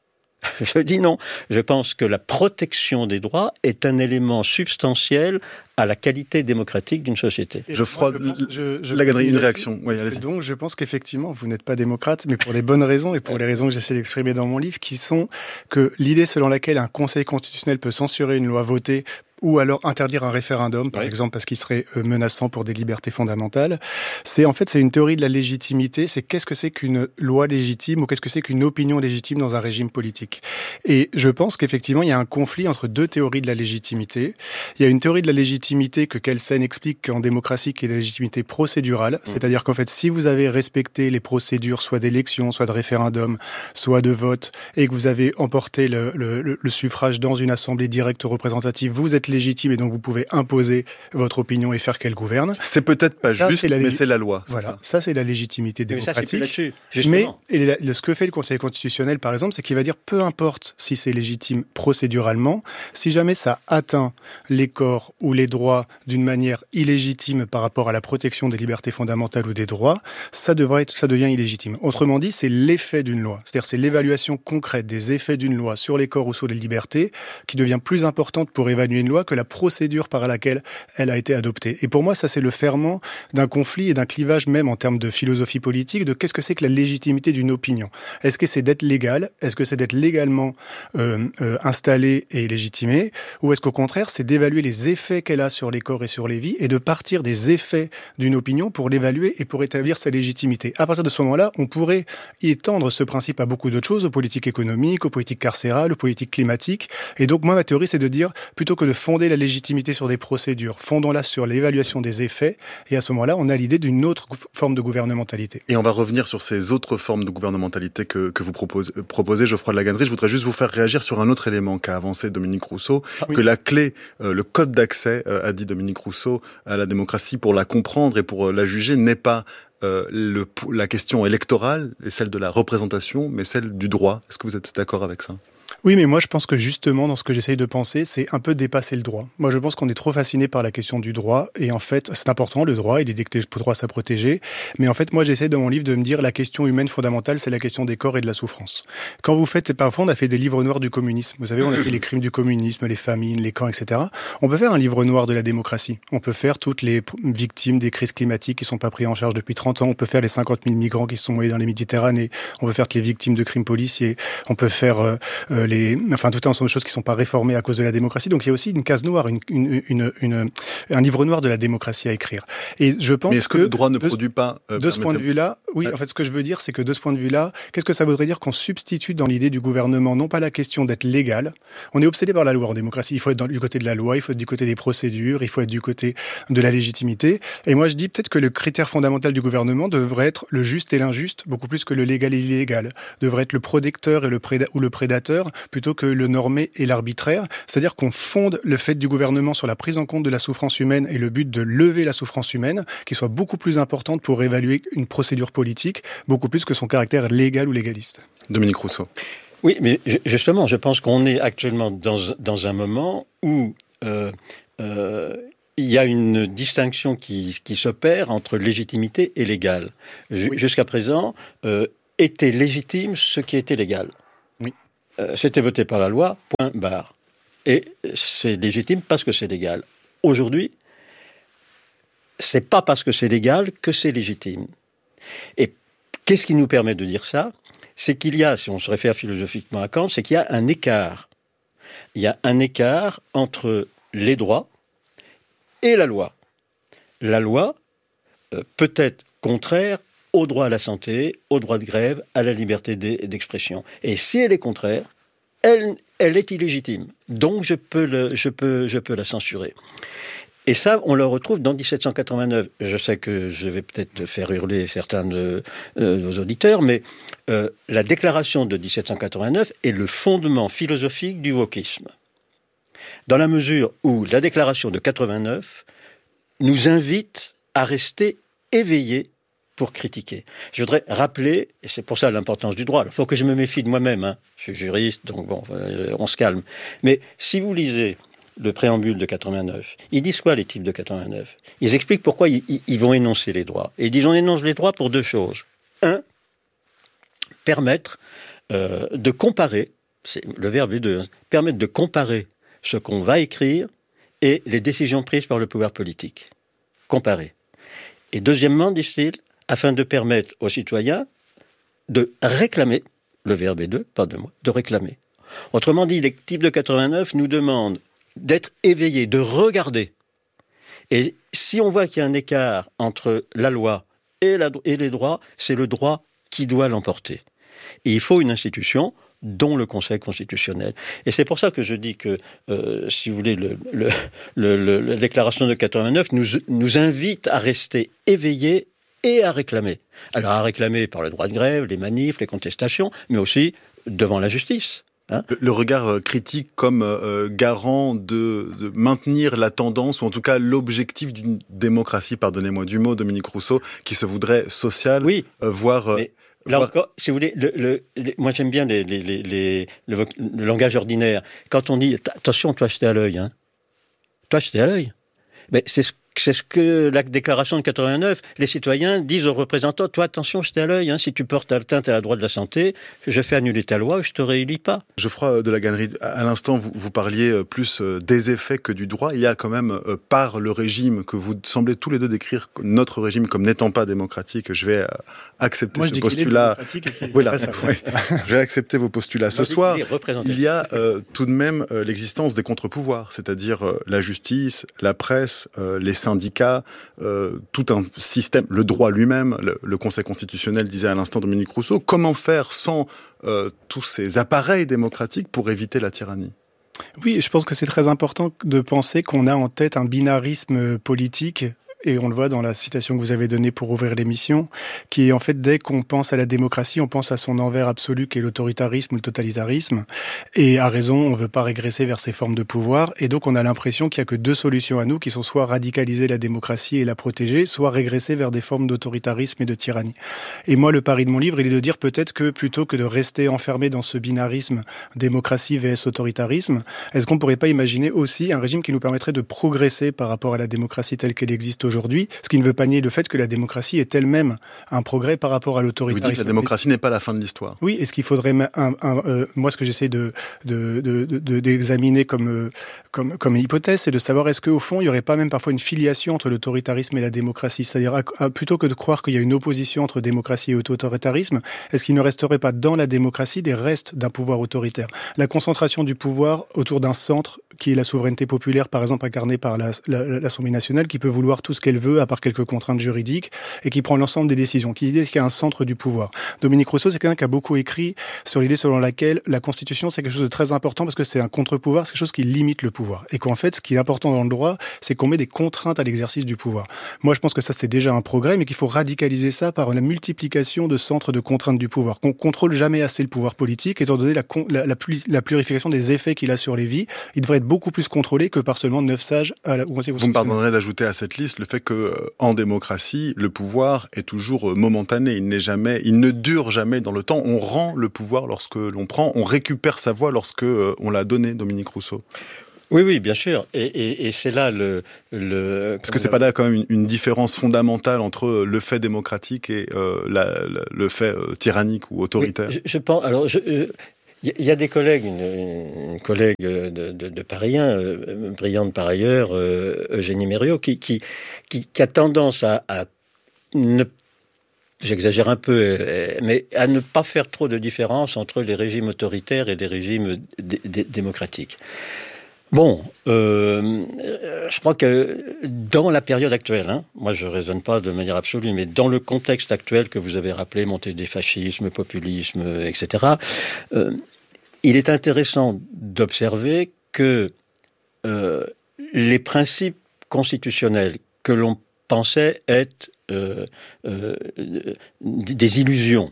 Je dis non. Je pense que la protection des droits est un élément substantiel à la qualité démocratique d'une société. Je froide la galerie, une réaction. Oui, allez-y. Donc, je pense qu'effectivement, vous n'êtes pas démocrate, mais pour les bonnes raisons et pour les raisons que j'essaie d'exprimer dans mon livre, qui sont que l'idée selon laquelle un Conseil constitutionnel peut censurer une loi votée ou alors interdire un référendum, par oui. exemple, parce qu'il serait menaçant pour des libertés fondamentales. C'est en fait, c'est une théorie de la légitimité. C'est qu'est-ce que c'est qu'une loi légitime ou qu'est-ce que c'est qu'une opinion légitime dans un régime politique. Et je pense qu'effectivement, il y a un conflit entre deux théories de la légitimité. Il y a une théorie de la légitimité que Kelsen explique en démocratie, qui est la légitimité procédurale. Mmh. C'est-à-dire qu'en fait, si vous avez respecté les procédures, soit d'élection, soit de référendum, soit de vote, et que vous avez emporté le, le, le suffrage dans une assemblée directe représentative, vous êtes légitime et donc vous pouvez imposer votre opinion et faire qu'elle gouverne. C'est peut-être pas ça, juste, c'est mais c'est la loi. Voilà, ça. ça c'est la légitimité démocratique. Mais, ça, c'est mais et la, ce que fait le Conseil constitutionnel, par exemple, c'est qu'il va dire peu importe si c'est légitime procéduralement, si jamais ça atteint les corps ou les droits d'une manière illégitime par rapport à la protection des libertés fondamentales ou des droits, ça devrait être, ça devient illégitime. Autrement dit, c'est l'effet d'une loi. C'est-à-dire c'est l'évaluation concrète des effets d'une loi sur les corps ou sur les libertés qui devient plus importante pour évaluer une loi que la procédure par laquelle elle a été adoptée. Et pour moi, ça c'est le ferment d'un conflit et d'un clivage même en termes de philosophie politique, de qu'est-ce que c'est que la légitimité d'une opinion. Est-ce que c'est d'être légal? Est-ce que c'est d'être légalement euh, euh, installé et légitimé? Ou est-ce qu'au contraire, c'est d'évaluer les effets qu'elle a sur les corps et sur les vies et de partir des effets d'une opinion pour l'évaluer et pour établir sa légitimité? À partir de ce moment-là, on pourrait étendre ce principe à beaucoup d'autres choses, aux politiques économiques, aux politiques carcérales, aux politiques climatiques. Et donc, moi, ma théorie, c'est de dire, plutôt que de fonder la légitimité sur des procédures, fondons-la sur l'évaluation des effets, et à ce moment-là, on a l'idée d'une autre forme de gouvernementalité. Et on va revenir sur ces autres formes de gouvernementalité que, que vous proposez, proposez, Geoffroy de Lagannedrie. Je voudrais juste vous faire réagir sur un autre élément qu'a avancé Dominique Rousseau, ah, oui. que la clé, euh, le code d'accès, euh, a dit Dominique Rousseau, à la démocratie, pour la comprendre et pour euh, la juger, n'est pas euh, le, la question électorale et celle de la représentation, mais celle du droit. Est-ce que vous êtes d'accord avec ça ? Oui, mais moi je pense que justement, dans ce que j'essaye de penser, c'est un peu dépasser le droit. Moi je pense qu'on est trop fasciné par la question du droit, et en fait, c'est important, le droit, il est dicté le droit à sa protéger, mais en fait, moi j'essaie dans mon livre de me dire la question humaine fondamentale, c'est la question des corps et de la souffrance. Quand vous faites, parfois on a fait des livres noirs du communisme, vous savez, on a fait les crimes du communisme, les famines, les camps, et cetera. On peut faire un livre noir de la démocratie, on peut faire toutes les victimes des crises climatiques qui sont pas prises en charge depuis trente ans, on peut faire les cinquante mille migrants qui se sont noyés dans les Méditerranées, on peut faire toutes les victimes de crimes policiers, on peut faire euh, les les, enfin tout un ensemble de choses qui sont pas réformées à cause de la démocratie. Donc il y a aussi une case noire, une, une, une, une un livre noir de la démocratie à écrire. Et je pense Mais est-ce que, que le droit ne de, produit pas euh, de ce point de vue-là, oui. En fait, ce que je veux dire, c'est que de ce point de vue-là, qu'est-ce que ça voudrait dire qu'on substitue dans l'idée du gouvernement non pas la question d'être légal. On est obsédé par la loi en démocratie. Il faut être dans, du côté de la loi, il faut être du côté des procédures, il faut être du côté de la légitimité. Et moi, je dis peut-être que le critère fondamental du gouvernement devrait être le juste et l'injuste, beaucoup plus que le légal et l'illégal. Devrait être le protecteur et le préda- ou le prédateur, plutôt que le normé et l'arbitraire. C'est-à-dire qu'on fonde le fait du gouvernement sur la prise en compte de la souffrance humaine et le but de lever la souffrance humaine, qui soit beaucoup plus importante pour évaluer une procédure politique, beaucoup plus que son caractère légal ou légaliste. Dominique Rousseau. Oui, mais justement, je pense qu'on est actuellement dans, dans un moment où euh, euh, il y a une distinction qui, qui s'opère entre légitimité et légal. J- oui. Jusqu'à présent, euh, était légitime ce qui était légal. Oui. Euh, c'était voté par la loi, point barre. Et c'est légitime parce que c'est légal. Aujourd'hui, c'est pas parce que c'est légal que c'est légitime. Et qu'est-ce qui nous permet de dire ça ? C'est qu'il y a, si on se réfère philosophiquement à Kant, c'est qu'il y a un écart. Il y a un écart entre les droits et la loi. La loi euh, peut être contraire au droit à la santé, au droit de grève, à la liberté d'expression. Et si elle est contraire, elle, elle est illégitime. Donc je peux, le, je peux, je peux la censurer. Et ça, on le retrouve dans dix-sept cent quatre-vingt-neuf. Je sais que je vais peut-être faire hurler certains de euh, vos auditeurs, mais euh, la déclaration de dix-sept cent quatre-vingt-neuf est le fondement philosophique du wokisme. Dans la mesure où la déclaration de quatre-vingt-neuf nous invite à rester éveillés pour critiquer. Je voudrais rappeler, et c'est pour ça l'importance du droit, il faut que je me méfie de moi-même, hein. Je suis juriste, donc bon, euh, on se calme. Mais si vous lisez le préambule de quatre-vingt-neuf. Ils disent quoi, les types de quatre-vingt-neuf ? Ils expliquent pourquoi ils, ils vont énoncer les droits. Et ils disent on énonce les droits pour deux choses. Un, permettre euh, de comparer, c'est le verbe est deux, hein, permettre de comparer ce qu'on va écrire et les décisions prises par le pouvoir politique. Comparer. Et deuxièmement, disent-ils, afin de permettre aux citoyens de réclamer, le verbe est deux, pas de moi, de réclamer. Autrement dit, les types de quatre-vingt-neuf nous demandent d'être éveillé, de regarder. Et si on voit qu'il y a un écart entre la loi et, la, et les droits, c'est le droit qui doit l'emporter. Et il faut une institution, dont le Conseil constitutionnel. Et c'est pour ça que je dis que, euh, si vous voulez, le, le, le, le, la déclaration de quatre-vingt-neuf nous, nous invite à rester éveillés et à réclamer. Alors à réclamer par le droit de grève, les manifs, les contestations, mais aussi devant la justice. Hein le, le regard critique comme euh, garant de, de maintenir la tendance, ou en tout cas l'objectif d'une démocratie, pardonnez-moi du mot, Dominique Rousseau, qui se voudrait sociale, oui, euh, voire... Mais... Là encore, si vous voulez, le, le, le, moi j'aime bien les, les, les, les, le, le langage ordinaire. Quand on dit, attention, toi jeter à l'œil, hein. Toi jeter à l'œil. Mais c'est ce, c'est ce que la déclaration de quatre-vingt-neuf, les citoyens disent aux représentants, toi attention, jeter à l'œil, hein. Si tu portes atteinte à la droit de la santé, je fais annuler ta loi, je te réélis pas. Geoffroy de la Gannerie, à l'instant, vous, vous parliez plus des effets que du droit. Il y a quand même, par le régime que vous semblez tous les deux décrire, notre régime comme n'étant pas démocratique, je vais accepter Moi, ce je postulat. Voilà, ça, ouais. Je vais accepter vos postulats. Ce soir, il y a euh, tout de même euh, l'existence des contre-pouvoirs, c'est-à-dire euh, la justice, la presse, euh, les syndicats, euh, tout un système, le droit lui-même, le, le Conseil constitutionnel disait à l'instant Dominique Rousseau. Comment faire sans euh, tous ces appareils démocratiques pour éviter la tyrannie ? Oui, je pense que c'est très important de penser qu'on a en tête un binarisme politique. Et on le voit dans la citation que vous avez donnée pour ouvrir l'émission, qui est en fait, dès qu'on pense à la démocratie, on pense à son envers absolu qui est l'autoritarisme ou le totalitarisme. Et à raison, on ne veut pas régresser vers ces formes de pouvoir. Et donc on a l'impression qu'il n'y a que deux solutions à nous, qui sont soit radicaliser la démocratie et la protéger, soit régresser vers des formes d'autoritarisme et de tyrannie. Et moi, le pari de mon livre, il est de dire peut-être que plutôt que de rester enfermé dans ce binarisme démocratie versus autoritarisme, est-ce qu'on ne pourrait pas imaginer aussi un régime qui nous permettrait de progresser par rapport à la démocratie telle qu'elle existe aujourd'hui, ce qui ne veut pas nier le fait que la démocratie est elle-même un progrès par rapport à l'autoritarisme. Vous dites que la démocratie n'est pas la fin de l'histoire. Oui, et ce qu'il faudrait, un, un, euh, moi ce que j'essaie de, de, de, de, d'examiner comme, euh, comme, comme hypothèse, c'est de savoir est-ce qu'au fond, il n'y aurait pas même parfois une filiation entre l'autoritarisme et la démocratie. C'est-à-dire, à, à, plutôt que de croire qu'il y a une opposition entre démocratie et autoritarisme, est-ce qu'il ne resterait pas dans la démocratie des restes d'un pouvoir autoritaire? La concentration du pouvoir autour d'un centre qui est la souveraineté populaire, par exemple incarnée par la, la, l'Assemblée nationale, qui peut vouloir tout ce qu'elle veut, à part quelques contraintes juridiques, et qui prend l'ensemble des décisions, qui dit qu'il y a un centre du pouvoir. Dominique Rousseau, c'est quelqu'un qui a beaucoup écrit sur l'idée selon laquelle la Constitution, c'est quelque chose de très important parce que c'est un contre-pouvoir, c'est quelque chose qui limite le pouvoir. Et qu'en fait, ce qui est important dans le droit, c'est qu'on met des contraintes à l'exercice du pouvoir. Moi, je pense que ça, c'est déjà un progrès, mais qu'il faut radicaliser ça par la multiplication de centres de contraintes du pouvoir. Qu'on contrôle jamais assez le pouvoir politique, étant donné la, la, la, la plurification des effets qu'il a sur les vies. Il devrait être beaucoup plus contrôlé que par seulement neuf sages à la... Vous me pardonnerez d'ajouter à cette liste le fait que, euh, en démocratie, le pouvoir est toujours euh, momentané. Il n'est jamais, il ne dure jamais dans le temps. On rend le pouvoir lorsque l'on prend, on récupère sa voix lorsque euh, on l'a donné, Dominique Rousseau. Oui, oui, bien sûr. Et, et, et c'est là le... le Est-ce que c'est pas là quand même une, une différence fondamentale entre le fait démocratique et euh, la, la, le fait euh, tyrannique ou autoritaire? Oui, je, je pense... Alors, je... Euh, Il y a des collègues, une, une collègue de, de, de Paris un, euh, brillante par ailleurs, euh, Eugénie Mériot, qui, qui, qui, qui a tendance à, à ne, j'exagère un peu, euh, mais à ne pas faire trop de différence entre les régimes autoritaires et les régimes d- d- démocratiques. Bon, euh, je crois que dans la période actuelle, hein, moi je ne raisonne pas de manière absolue, mais dans le contexte actuel que vous avez rappelé, montée des fascismes, populisme, et cetera, euh, il est intéressant d'observer que euh, les principes constitutionnels que l'on pensait être euh, euh, des illusions.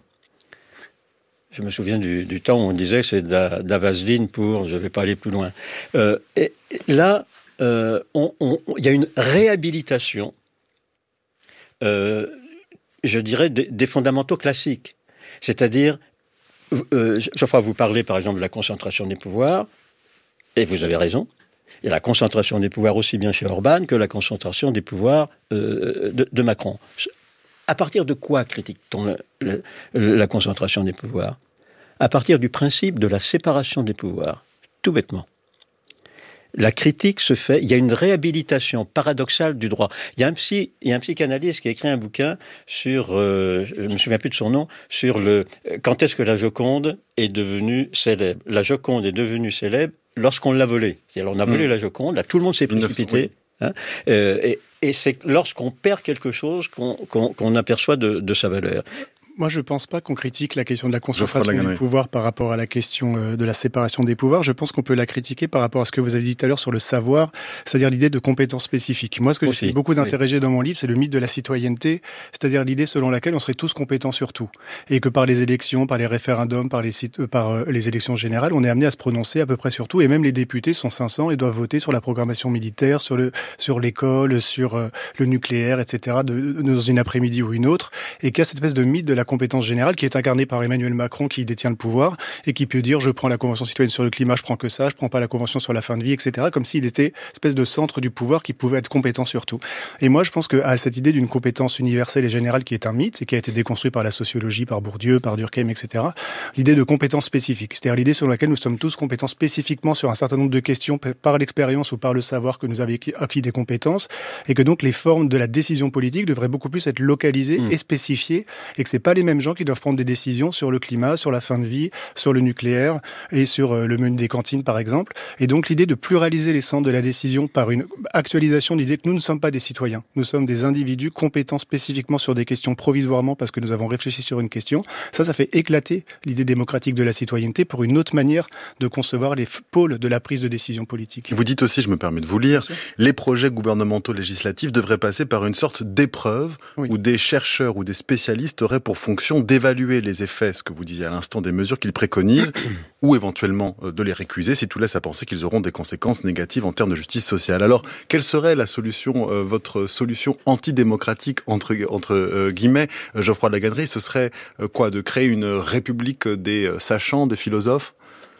Je me souviens du, du temps où on disait que c'est de la, de la vaseline pour je ne vais pas aller plus loin. Euh, et là, euh, on, on, il y a une réhabilitation, euh, je dirais, des, des fondamentaux classiques. C'est-à-dire, euh, Geoffroy, vous parlez par exemple de la concentration des pouvoirs, et vous avez raison. Il y a la concentration des pouvoirs aussi bien chez Orban que la concentration des pouvoirs euh, de, de Macron. À partir de quoi critique-t-on la, la, la concentration des pouvoirs? À partir du principe de la séparation des pouvoirs, tout bêtement. La critique se fait, il y a une réhabilitation paradoxale du droit. Il y a un, psy, il y a un psychanalyste qui a écrit un bouquin sur, euh, je ne me souviens plus de son nom, sur le quand est-ce que la Joconde est devenue célèbre. La Joconde est devenue célèbre lorsqu'on l'a volée. Alors on a volé mmh. la Joconde, là tout le monde s'est précipité. Hein, euh, et, et c'est lorsqu'on perd quelque chose qu'on, qu'on, qu'on aperçoit de, de sa valeur. Moi, je ne pense pas qu'on critique la question de la concentration du pouvoir par rapport à la question euh, de la séparation des pouvoirs. Je pense qu'on peut la critiquer par rapport à ce que vous avez dit tout à l'heure sur le savoir, c'est-à-dire l'idée de compétences spécifiques. Moi, ce que j'essaie beaucoup d'interroger oui. dans mon livre, c'est le mythe de la citoyenneté, c'est-à-dire l'idée selon laquelle on serait tous compétents sur tout. Et que par les élections, par les référendums, par les, euh, par, euh, les élections générales, on est amené à se prononcer à peu près sur tout. Et même les députés sont cinq cents et doivent voter sur la programmation militaire, sur, le, sur l'école, sur euh, le nucléaire, et cetera, de, de, dans une après-midi ou une autre. Et qu'il y a cette espèce de mythe de la compétence générale qui est incarnée par Emmanuel Macron qui détient le pouvoir et qui peut dire je prends la Convention citoyenne sur le climat, je prends que ça, je prends pas la Convention sur la fin de vie, et cetera. Comme s'il était une espèce de centre du pouvoir qui pouvait être compétent sur tout. Et moi je pense que à cette idée d'une compétence universelle et générale qui est un mythe et qui a été déconstruit par la sociologie, par Bourdieu, par Durkheim, et cetera. L'idée de compétence spécifique, c'est-à-dire l'idée selon laquelle nous sommes tous compétents spécifiquement sur un certain nombre de questions par l'expérience ou par le savoir que nous avons acquis des compétences et que donc les formes de la décision politique devraient beaucoup plus être localisées mmh. et spécifiées et que c'est pas les mêmes gens qui doivent prendre des décisions sur le climat, sur la fin de vie, sur le nucléaire et sur le menu des cantines par exemple. Et donc l'idée de pluraliser les centres de la décision par une actualisation de l'idée que nous ne sommes pas des citoyens, nous sommes des individus compétents spécifiquement sur des questions provisoirement parce que nous avons réfléchi sur une question, ça, ça fait éclater l'idée démocratique de la citoyenneté pour une autre manière de concevoir les pôles de la prise de décision politique. Vous dites aussi, je me permets de vous lire, les projets gouvernementaux législatifs devraient passer par une sorte d'épreuve oui. où des chercheurs ou des spécialistes auraient pour fonction d'évaluer les effets, ce que vous disiez à l'instant, des mesures qu'ils préconisent, ou éventuellement de les récuser si tout laisse à penser qu'ils auront des conséquences négatives en termes de justice sociale. Alors, quelle serait la solution, euh, votre solution antidémocratique, entre, entre euh, guillemets, Geoffroy de La Gannerie? Ce serait euh, quoi, de créer une république des euh, sachants, des philosophes?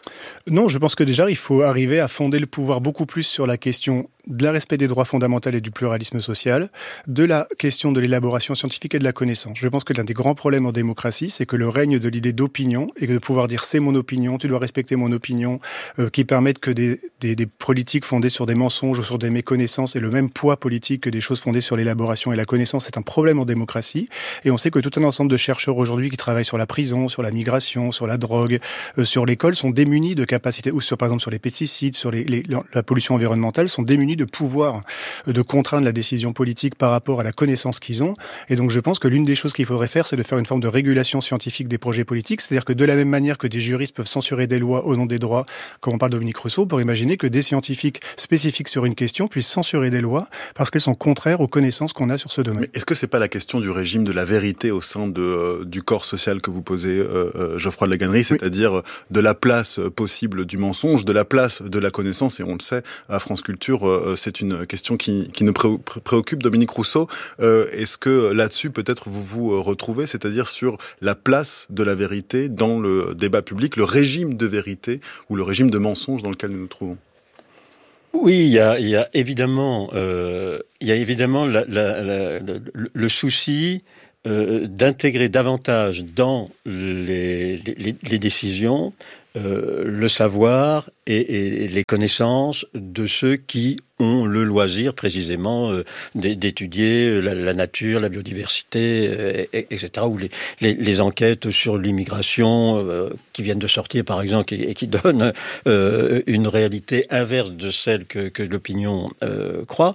Non, je pense que déjà, il faut arriver à fonder le pouvoir beaucoup plus sur la question de la respect des droits fondamentaux et du pluralisme social, de la question de l'élaboration scientifique et de la connaissance. Je pense que l'un des grands problèmes en démocratie, c'est que le règne de l'idée d'opinion, et de pouvoir dire c'est mon opinion, tu dois respecter mon opinion, euh, qui permettent que des, des, des politiques fondées sur des mensonges ou sur des méconnaissances aient le même poids politique que des choses fondées sur l'élaboration et la connaissance, c'est un problème en démocratie. Et on sait que tout un ensemble de chercheurs aujourd'hui qui travaillent sur la prison, sur la migration, sur la drogue, euh, sur l'école, sont démunis de capacités, ou sur, par exemple sur les pesticides, sur les, les, la pollution environnementale, sont démunis de pouvoir de contraindre la décision politique par rapport à la connaissance qu'ils ont. Et donc je pense que l'une des choses qu'il faudrait faire, c'est de faire une forme de régulation scientifique des projets politiques. C'est-à-dire que de la même manière que des juristes peuvent censurer des lois au nom des droits, comme on parle de Dominique Rousseau, on pourrait imaginer que des scientifiques spécifiques sur une question puissent censurer des lois parce qu'elles sont contraires aux connaissances qu'on a sur ce domaine. Mais est-ce que c'est pas la question du régime de la vérité au sein de, euh, du corps social que vous posez, euh, euh, Geoffroy de La Gannerie, c'est-à-dire oui. de la place possible du mensonge, de la place de la connaissance, et on le sait, à France Culture, euh, c'est une question qui, qui nous préoccupe. Dominique Rousseau, euh, est-ce que là-dessus, peut-être, vous vous retrouvez, c'est-à-dire sur la place de la vérité dans le débat public, le régime de vérité ou le régime de mensonge dans lequel nous nous trouvons? Oui, il y a, il y a évidemment, euh, il y a évidemment la, la, la, le, le souci euh, d'intégrer davantage dans les, les, les décisions Euh, le savoir et, et les connaissances de ceux qui ont le loisir précisément euh, d'étudier la, la nature, la biodiversité, euh, et, etc. Ou les, les, les enquêtes sur l'immigration euh, qui viennent de sortir, par exemple, et, et qui donnent euh, une réalité inverse de celle que, que l'opinion euh, croit.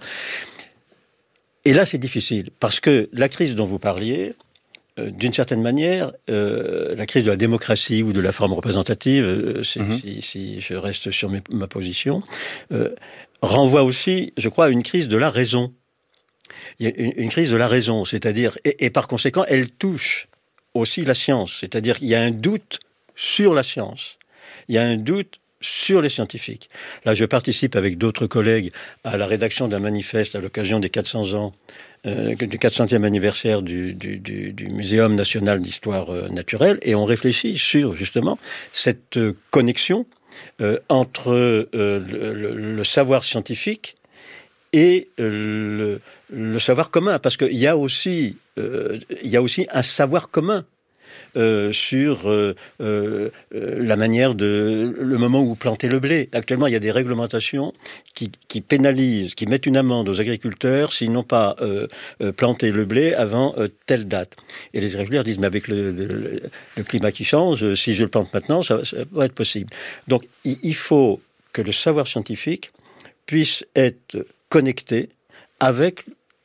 Et là, c'est difficile, parce que la crise dont vous parliez, d'une certaine manière, euh, la crise de la démocratie ou de la forme représentative, euh, si, mmh. si, si je reste sur mes, ma position, euh, renvoie aussi, je crois, à une crise de la raison. Il y a une, une crise de la raison, c'est-à-dire, et, et par conséquent, elle touche aussi la science. C'est-à-dire qu'il y a un doute sur la science. Il y a un doute sur les scientifiques. Là, je participe avec d'autres collègues à la rédaction d'un manifeste à l'occasion des quatre cents ans, euh, du quatre centième anniversaire du, du, du, du Muséum national d'histoire euh, naturelle, et on réfléchit sur, justement, cette euh, connexion euh, entre euh, le, le, le savoir scientifique et euh, le, le savoir commun, parce qu'il y a aussi, euh, il y a aussi un savoir commun Euh, sur euh, euh, la manière de... le moment où planter le blé. Actuellement, il y a des réglementations qui, qui pénalisent, qui mettent une amende aux agriculteurs s'ils n'ont pas euh, euh, planté le blé avant euh, telle date. Et les agriculteurs disent, mais avec le, le, le climat qui change, si je le plante maintenant, ça, ça va être possible. Donc, il, il faut que le savoir scientifique puisse être connecté avec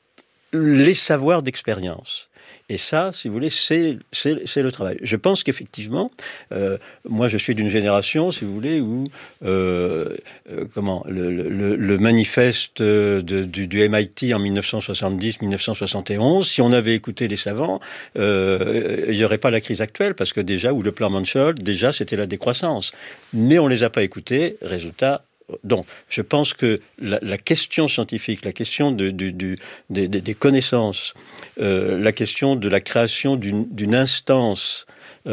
les savoirs d'expérience. Et ça, si vous voulez, c'est, c'est, c'est le travail. Je pense qu'effectivement, euh, moi je suis d'une génération, si vous voulez, où euh, euh, comment le, le, le manifeste de, du, du M I T en dix-neuf cent soixante-dix dix-neuf cent soixante et onze, si on avait écouté les savants, euh, il n'y aurait pas la crise actuelle, parce que déjà, ou le plan Marshall, déjà c'était la décroissance. Mais on ne les a pas écoutés, résultat. Donc, je pense que la, la question scientifique, la question de, du, du, des, des connaissances, euh, la question de la création d'une, d'une instance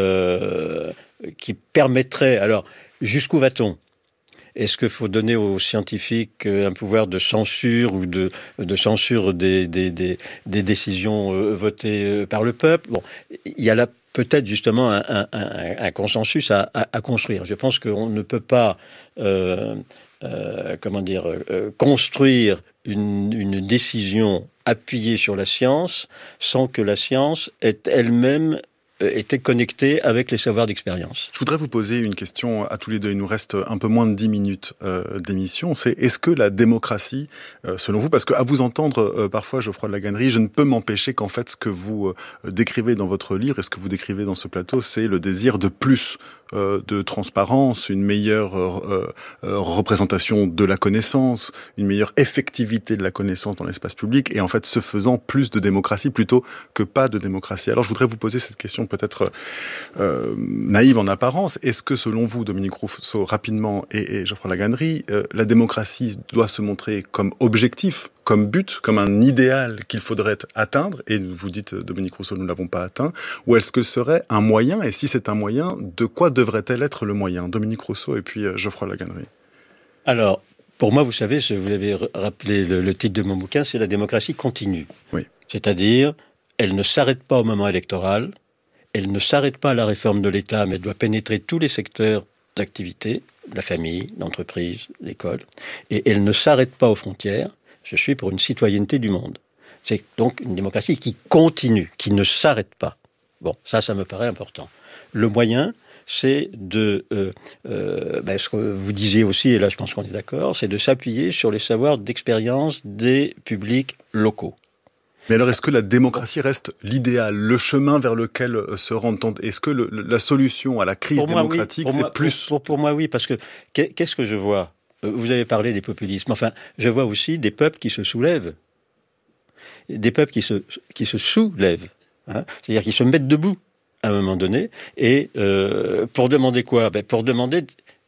euh, qui permettrait... Alors, jusqu'où va-t-on ? Est-ce qu'il faut donner aux scientifiques un pouvoir de censure ou de, de censure des, des, des, des décisions votées par le peuple ? Bon, il y a là peut-être justement un, un, un, un consensus à, à, à construire. Je pense qu'on ne peut pas... Euh, Euh, comment dire, euh, construire une, une décision appuyée sur la science sans que la science ait elle-même euh, été connectée avec les savoirs d'expérience. Je voudrais vous poser une question à tous les deux. Il nous reste un peu moins de dix minutes euh, d'émission. C'est est-ce que la démocratie, euh, selon vous, parce qu'à vous entendre euh, parfois, Geoffroy de La Gannerie, je ne peux m'empêcher qu'en fait, ce que vous euh, décrivez dans votre livre et ce que vous décrivez dans ce plateau, c'est le désir de plus. De transparence, une meilleure euh, euh, représentation de la connaissance, une meilleure effectivité de la connaissance dans l'espace public, et en fait, ce faisant, plus de démocratie plutôt que pas de démocratie. Alors, je voudrais vous poser cette question peut-être euh, naïve en apparence. Est-ce que, selon vous, Dominique Rousseau, rapidement, et, et Geoffroy de La Gannerie, euh, la démocratie doit se montrer comme objectif, comme but, comme un idéal qu'il faudrait atteindre, et vous dites, Dominique Rousseau, nous ne l'avons pas atteint, ou est-ce que ce serait un moyen, et si c'est un moyen, de quoi devrait-elle être le moyen? Dominique Rousseau et puis Geoffroy Lagannerie. Alors, pour moi, vous savez, vous avez rappelé le, le titre de mon bouquin, c'est la démocratie continue. Oui. C'est-à-dire, elle ne s'arrête pas au moment électoral, elle ne s'arrête pas à la réforme de l'État, mais elle doit pénétrer tous les secteurs d'activité, la famille, l'entreprise, l'école, et elle ne s'arrête pas aux frontières. Je suis pour une citoyenneté du monde. C'est donc une démocratie qui continue, qui ne s'arrête pas. Bon, ça, ça me paraît important. Le moyen, c'est de, euh, euh, ben, ce que vous disiez aussi, et là je pense qu'on est d'accord, c'est de s'appuyer sur les savoirs d'expérience des publics locaux. Mais alors, est-ce que la démocratie reste l'idéal, le chemin vers lequel se rendre? Est-ce que le, la solution à la crise pour démocratique, moi, oui. c'est moi, plus... Pour, pour, pour moi, oui, parce que qu'est-ce que je vois? Vous avez parlé des populismes. Enfin, je vois aussi des peuples qui se soulèvent. Des peuples qui se, qui se soulèvent. Hein, c'est-à-dire qui se mettent debout à un moment donné. Et euh, pour demander quoi? Ben, pour demander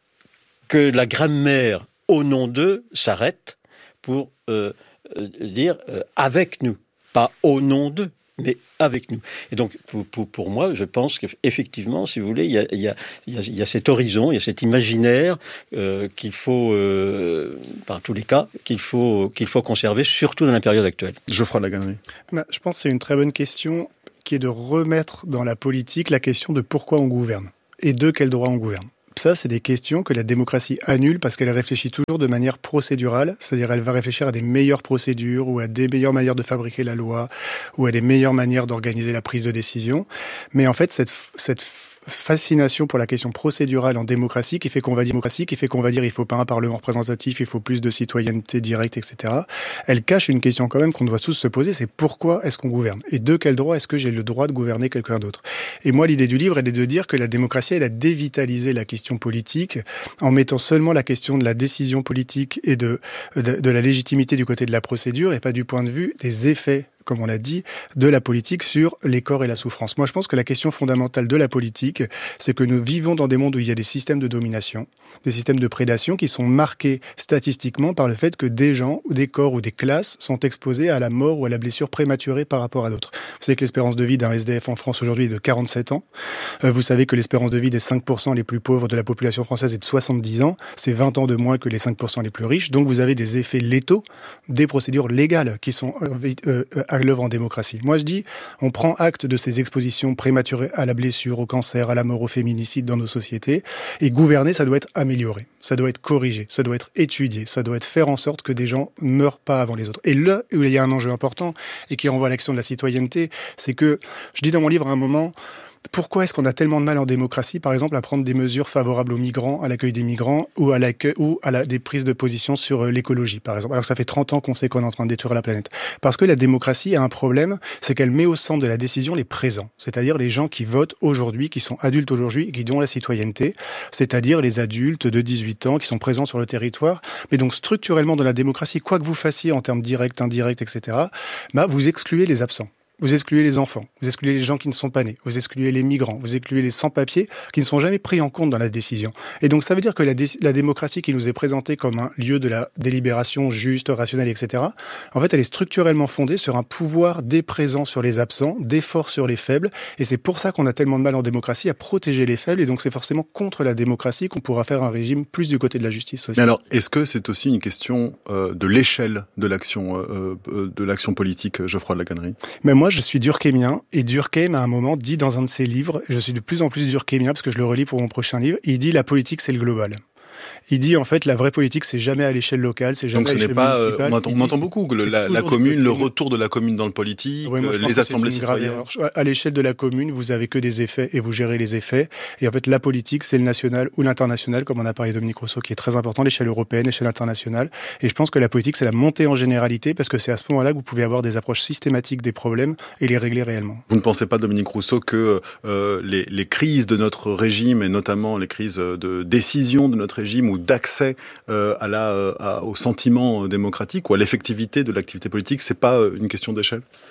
que la grammaire, au nom d'eux, s'arrête pour euh, dire euh, avec nous. Pas au nom d'eux, mais avec nous. Et donc, pour, pour, pour moi, je pense qu'effectivement, si vous voulez, il y a, il y a, il y a cet horizon, il y a cet imaginaire euh, qu'il faut, euh, par tous les cas, qu'il faut, qu'il faut conserver, surtout dans la période actuelle. Geoffroy Lagannerie. Bah, je pense que c'est une très bonne question qui est de remettre dans la politique la question de pourquoi on gouverne et de quel droit on gouverne. Ça, c'est des questions que la démocratie annule parce qu'elle réfléchit toujours de manière procédurale, c'est-à-dire elle va réfléchir à des meilleures procédures ou à des meilleures manières de fabriquer la loi ou à des meilleures manières d'organiser la prise de décision. Mais en fait, cette, cette fascination pour la question procédurale en démocratie qui fait qu'on va dire démocratie, qui fait qu'on va dire il faut pas un parlement représentatif, il faut plus de citoyenneté directe, et cetera. Elle cache une question quand même qu'on doit tous se poser, c'est pourquoi est-ce qu'on gouverne? Et de quel droit est-ce que j'ai le droit de gouverner quelqu'un d'autre? Et moi, l'idée du livre, elle est de dire que la démocratie, elle a dévitalisé la question politique en mettant seulement la question de la décision politique et de, de, de la légitimité du côté de la procédure et pas du point de vue des effets, comme on l'a dit, de la politique sur les corps et la souffrance. Moi, je pense que la question fondamentale de la politique, c'est que nous vivons dans des mondes où il y a des systèmes de domination, des systèmes de prédation qui sont marqués statistiquement par le fait que des gens, ou des corps ou des classes sont exposés à la mort ou à la blessure prématurée par rapport à d'autres. Vous savez que l'espérance de vie d'un S D F en France aujourd'hui est de quarante-sept ans. Vous savez que l'espérance de vie des cinq pour cent les plus pauvres de la population française est de soixante-dix ans. C'est vingt ans de moins que les cinq pour cent les plus riches. Donc vous avez des effets létaux des procédures légales qui sont euh, à l'œuvre en démocratie. Moi, je dis, on prend acte de ces expositions prématurées à la blessure, au cancer, à la mort, au féminicide dans nos sociétés. Et gouverner, ça doit être amélioré, ça doit être corrigé, ça doit être étudié, ça doit être faire en sorte que des gens meurent pas avant les autres. Et là où il y a un enjeu important et qui renvoie à l'action de la citoyenneté, c'est que, je dis dans mon livre à un moment, pourquoi est-ce qu'on a tellement de mal en démocratie, par exemple, à prendre des mesures favorables aux migrants, à l'accueil des migrants, ou à l'accueil, ou à la, des prises de position sur l'écologie, par exemple, alors que ça fait trente ans qu'on sait qu'on est en train de détruire la planète. Parce que la démocratie a un problème, c'est qu'elle met au centre de la décision les présents, c'est-à-dire les gens qui votent aujourd'hui, qui sont adultes aujourd'hui, et qui ont la citoyenneté, c'est-à-dire les adultes de dix-huit ans qui sont présents sur le territoire. Mais donc, structurellement, dans la démocratie, quoi que vous fassiez en termes directs, indirects, et cetera, bah, vous excluez les absents. Vous excluez les enfants, vous excluez les gens qui ne sont pas nés, vous excluez les migrants, vous excluez les sans-papiers qui ne sont jamais pris en compte dans la décision. Et donc ça veut dire que la, dé- la démocratie qui nous est présentée comme un lieu de la délibération juste, rationnelle, et cetera, en fait elle est structurellement fondée sur un pouvoir des présents sur les absents, des forts sur les faibles, et c'est pour ça qu'on a tellement de mal en démocratie à protéger les faibles, et donc c'est forcément contre la démocratie qu'on pourra faire un régime plus du côté de la justice sociale. Mais alors, est-ce que c'est aussi une question euh, de l'échelle de l'action, euh, euh, de l'action politique, Geoffroy Lagannerie? Mais moi, je suis durkheimien, et Durkheim, à un moment, dit dans un de ses livres, et je suis de plus en plus durkheimien parce que je le relis pour mon prochain livre, il dit « la politique, c'est le global ». Il dit, en fait, la vraie politique, c'est jamais à l'échelle locale, c'est jamais Donc, ce à l'échelle n'est pas, municipale. On entend, on entend beaucoup que le, la, la commune, le retour de la commune dans le politique, oui, moi, les assemblées citoyennes. À l'échelle de la commune, vous avez que des effets et vous gérez les effets. Et en fait, la politique, c'est le national ou l'international, comme on a parlé de Dominique Rousseau, qui est très important, l'échelle européenne, l'échelle internationale. Et je pense que la politique, c'est la montée en généralité, parce que c'est à ce moment-là que vous pouvez avoir des approches systématiques des problèmes et les régler réellement. Vous ne pensez pas, Dominique Rousseau, que euh, les, les crises de notre régime, et notamment les crises de décision de notre régime ou d'accès Euh, à la, à, au sentiment démocratique ou à l'effectivité de l'activité politique, c'est pas une question d'échelle?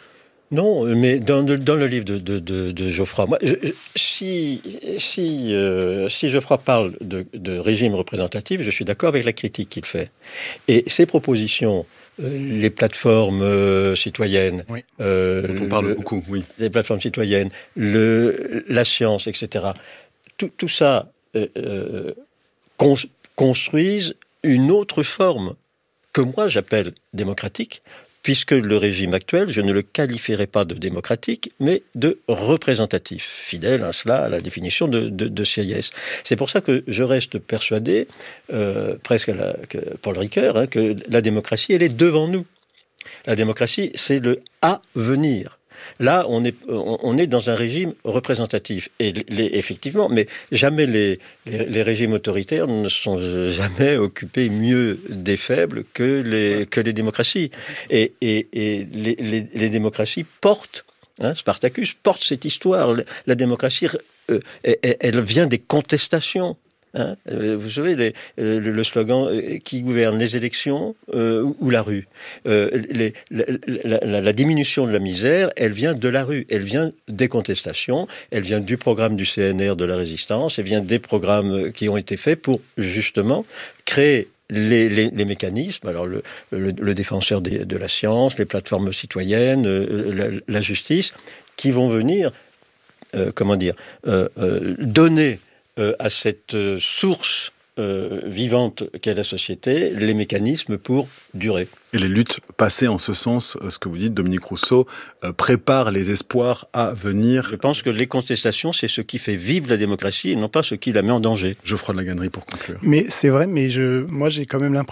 Non, mais dans, dans le livre de, de, de, de Geoffroy, moi, je, je, si, si, euh, si Geoffroy parle de, de régime représentatif, je suis d'accord avec la critique qu'il fait. Et ses propositions, euh, les plateformes euh, citoyennes, oui. euh, on parle le, beaucoup, oui, les plateformes citoyennes, le, la science, et cetera. Tout, tout ça euh, euh, cons, construisent une autre forme que moi j'appelle démocratique, puisque le régime actuel, je ne le qualifierais pas de démocratique, mais de représentatif, fidèle à cela, à la définition de, de, de Sieyès. C'est pour ça que je reste persuadé, euh, presque à la, que Paul Ricoeur, hein, que la démocratie, elle est devant nous. La démocratie, c'est le à venir. Là, on est, on est dans un régime représentatif. Et les, effectivement, mais jamais les, les, les régimes autoritaires ne sont jamais occupés mieux des faibles que les, que les démocraties. Et, et, et les, les, les démocraties portent, hein, Spartacus porte cette histoire. La démocratie, euh, elle, elle vient des contestations. Hein, vous savez, les, le, le slogan euh, qui gouverne les élections euh, ou, ou la rue. Euh, les, la, la, la diminution de la misère, elle vient de la rue, elle vient des contestations, elle vient du programme du C N R de la résistance, elle vient des programmes qui ont été faits pour justement créer Les, les, les mécanismes, alors le, le, le défenseur de, de la science, les plateformes citoyennes, euh, la, la justice, qui vont venir, euh, comment dire, euh, euh, donner Euh, à cette euh, source euh, vivante qu'est la société, les mécanismes pour durer. Et les luttes passées en ce sens, ce que vous dites, Dominique Rousseau, euh, préparent les espoirs à venir. Je pense que les contestations, c'est ce qui fait vivre la démocratie et non pas ce qui la met en danger. Geoffroy de La Gannerie pour conclure. Mais c'est vrai, mais je, moi j'ai quand même l'impression